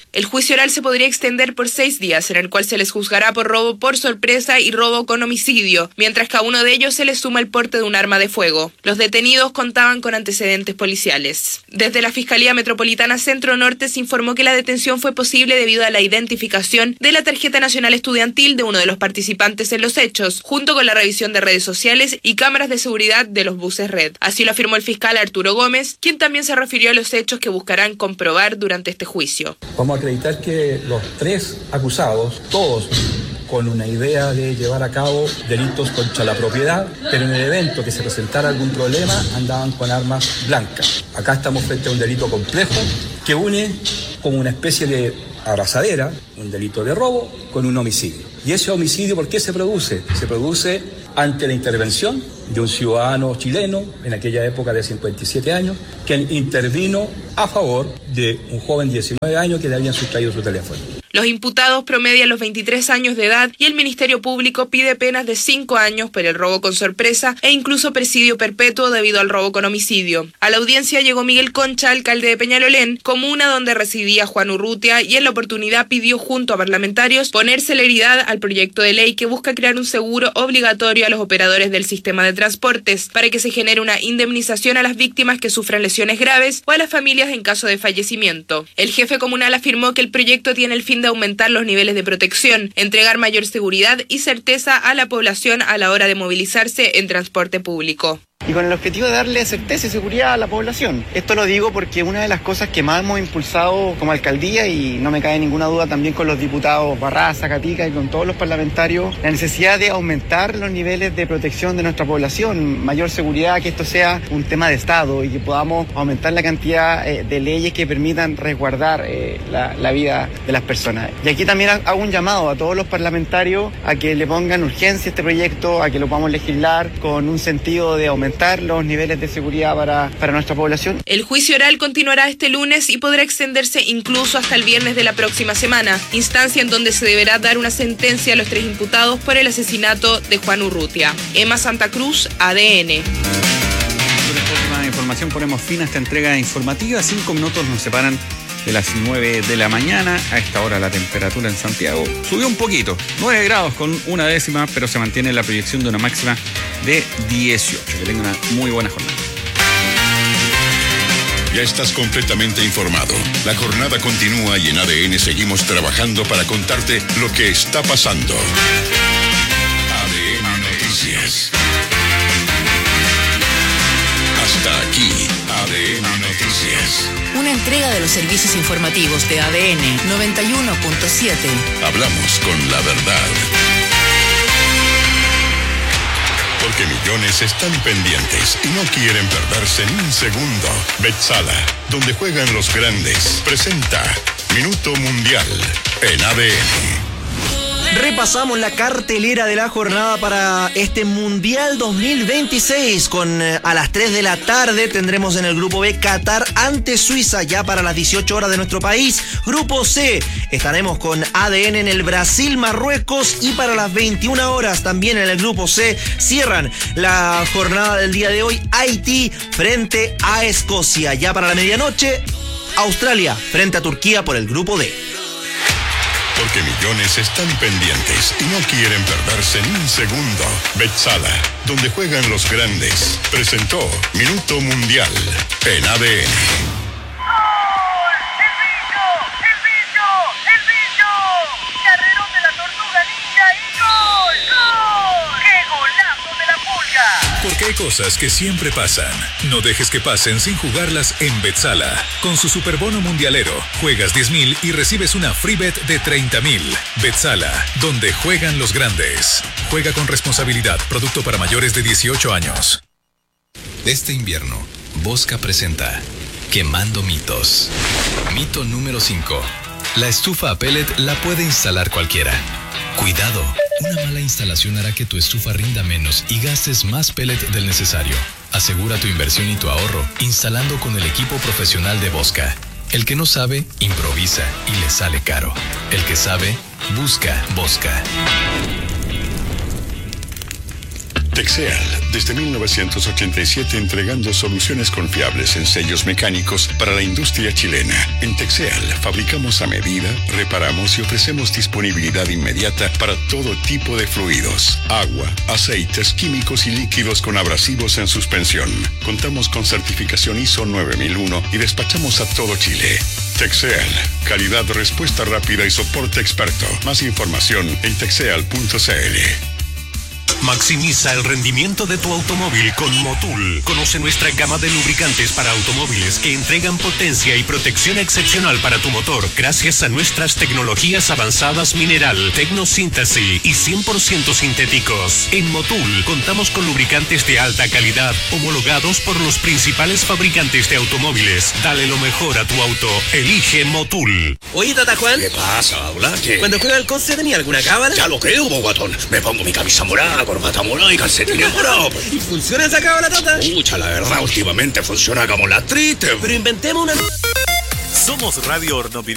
El juicio oral se podría extender por 6 días, en el cual se les juzgará por robo por sorpresa y robo con homicidio, mientras que a uno de ellos se le suma el porte de un arma de fuego. Los detenidos contaban con antecedentes policiales. Desde la Fiscalía Metropolitana Centro Norte se informó que la detención fue posible debido a la identificación de la tarjeta nacional estudiantil de uno de los participantes en los hechos, junto con la revisión de redes sociales y cámaras de seguridad de los buses red. Así lo afirmó el fiscal Arturo Gómez, quien también se refirió a los hechos que buscarán comprobar durante este juicio. Vamos a acreditar que los 3 acusados, todos con una idea de llevar a cabo delitos contra la propiedad, pero en el evento que se presentara algún problema andaban con armas blancas. Acá estamos frente a un delito complejo que une como una especie de abrazadera, un delito de robo con un homicidio. ¿Y ese homicidio por qué se produce? Se produce ante la intervención de un ciudadano chileno, en aquella época de 57 años, quien intervino a favor de un joven de 19 años que le habían sustraído su teléfono. Los imputados promedian los 23 años de edad y el Ministerio Público pide penas de 5 años por el robo con sorpresa e incluso presidio perpetuo debido al robo con homicidio. A la audiencia llegó Miguel Concha, alcalde de Peñalolén, comuna donde residía Juan Urrutia, y en la oportunidad pidió junto a parlamentarios poner celeridad al proyecto de ley que busca crear un seguro obligatorio a los operadores del sistema de transportes para que se genere una indemnización a las víctimas que sufran lesiones graves o a las familias en caso de fallecimiento. El jefe comunal afirmó que el proyecto tiene el fin de aumentar los niveles de protección, entregar mayor seguridad y certeza a la población a la hora de movilizarse en transporte público. Y con el objetivo de darle certeza y seguridad a la población. Esto lo digo porque una de las cosas que más hemos impulsado como alcaldía, y no me cabe ninguna duda también con los diputados Barraza, Gatica y con todos los parlamentarios, la necesidad de aumentar los niveles de protección de nuestra población, mayor seguridad, que esto sea un tema de Estado y que podamos aumentar la cantidad de leyes que permitan resguardar la vida de las personas. Y aquí también hago un llamado a todos los parlamentarios a que le pongan urgencia a este proyecto, a que lo podamos legislar con un sentido de aumentar los niveles de seguridad para nuestra población. El juicio oral continuará este lunes y podrá extenderse incluso hasta el viernes de la próxima semana, instancia en donde se deberá dar una sentencia a los 3 imputados por el asesinato de Juan Urrutia. Emma Santa Cruz, ADN. Con esta última información ponemos fin a esta entrega informativa. 5 minutos nos separan de las 9 de la mañana. A esta hora la temperatura en Santiago subió un poquito, 9 grados con 1 décima, pero se mantiene la proyección de una máxima de 18. Que tenga una muy buena jornada. Ya estás completamente informado. La jornada continúa y en ADN seguimos trabajando para contarte lo que está pasando. ADN Noticias. Hasta aquí, ADN Noticias. Una entrega de los servicios informativos de ADN 91.7. Hablamos con la verdad. Porque millones están pendientes y no quieren perderse ni un segundo. Betzala, donde juegan los grandes, presenta Minuto Mundial en ADN. Repasamos la cartelera de la jornada para este Mundial 2026 con a las 3 de la tarde tendremos en el Grupo B Qatar ante Suiza ya para las 18 horas de nuestro país. Grupo C estaremos con ADN en el Brasil-Marruecos y para las 21 horas también en el Grupo C cierran la jornada del día de hoy Haití frente a Escocia. Ya para la medianoche Australia frente a Turquía por el Grupo D. Porque millones están pendientes y no quieren perderse ni un segundo. Betzala, donde juegan los grandes, presentó Minuto Mundial en ADN. Porque hay cosas que siempre pasan. No dejes que pasen sin jugarlas en Betzala. Con su superbono mundialero, juegas 10,000 y recibes una free bet de 30,000. Betzala, donde juegan los grandes. Juega con responsabilidad. Producto para mayores de 18 años. Este invierno, Bosca presenta Quemando mitos. Mito número 5. La estufa a pellet la puede instalar cualquiera. Cuidado, una mala instalación hará que tu estufa rinda menos y gastes más pellet del necesario. Asegura tu inversión y tu ahorro instalando con el equipo profesional de Bosca. El que no sabe, improvisa y le sale caro. El que sabe, busca Bosca. Texeal, desde 1987 entregando soluciones confiables en sellos mecánicos para la industria chilena. En Texeal fabricamos a medida, reparamos y ofrecemos disponibilidad inmediata para todo tipo de fluidos, agua, aceites, químicos y líquidos con abrasivos en suspensión. Contamos con certificación ISO 9001 y despachamos a todo Chile. Texeal, calidad, respuesta rápida y soporte experto. Más información en texeal.cl. Maximiza el rendimiento de tu automóvil con Motul. Conoce nuestra gama de lubricantes para automóviles que entregan potencia y protección excepcional para tu motor gracias a nuestras tecnologías avanzadas mineral, tecnosíntesis y 100% sintéticos. En Motul contamos con lubricantes de alta calidad homologados por los principales fabricantes de automóviles. Dale lo mejor a tu auto. Elige Motul. Oye, Tata Juan. ¿Qué pasa, Hola? ¿Qué? Cuando juega al Conce tenía alguna cábala. Ya lo creo, guatón. Me pongo mi camisa morada, corbata morada y calcetines morados. ¿Y funciona esa cábala, Tata? Pucha, la verdad, últimamente funciona como la triste. Pero inventemos una... Somos Radio Hornopidieta.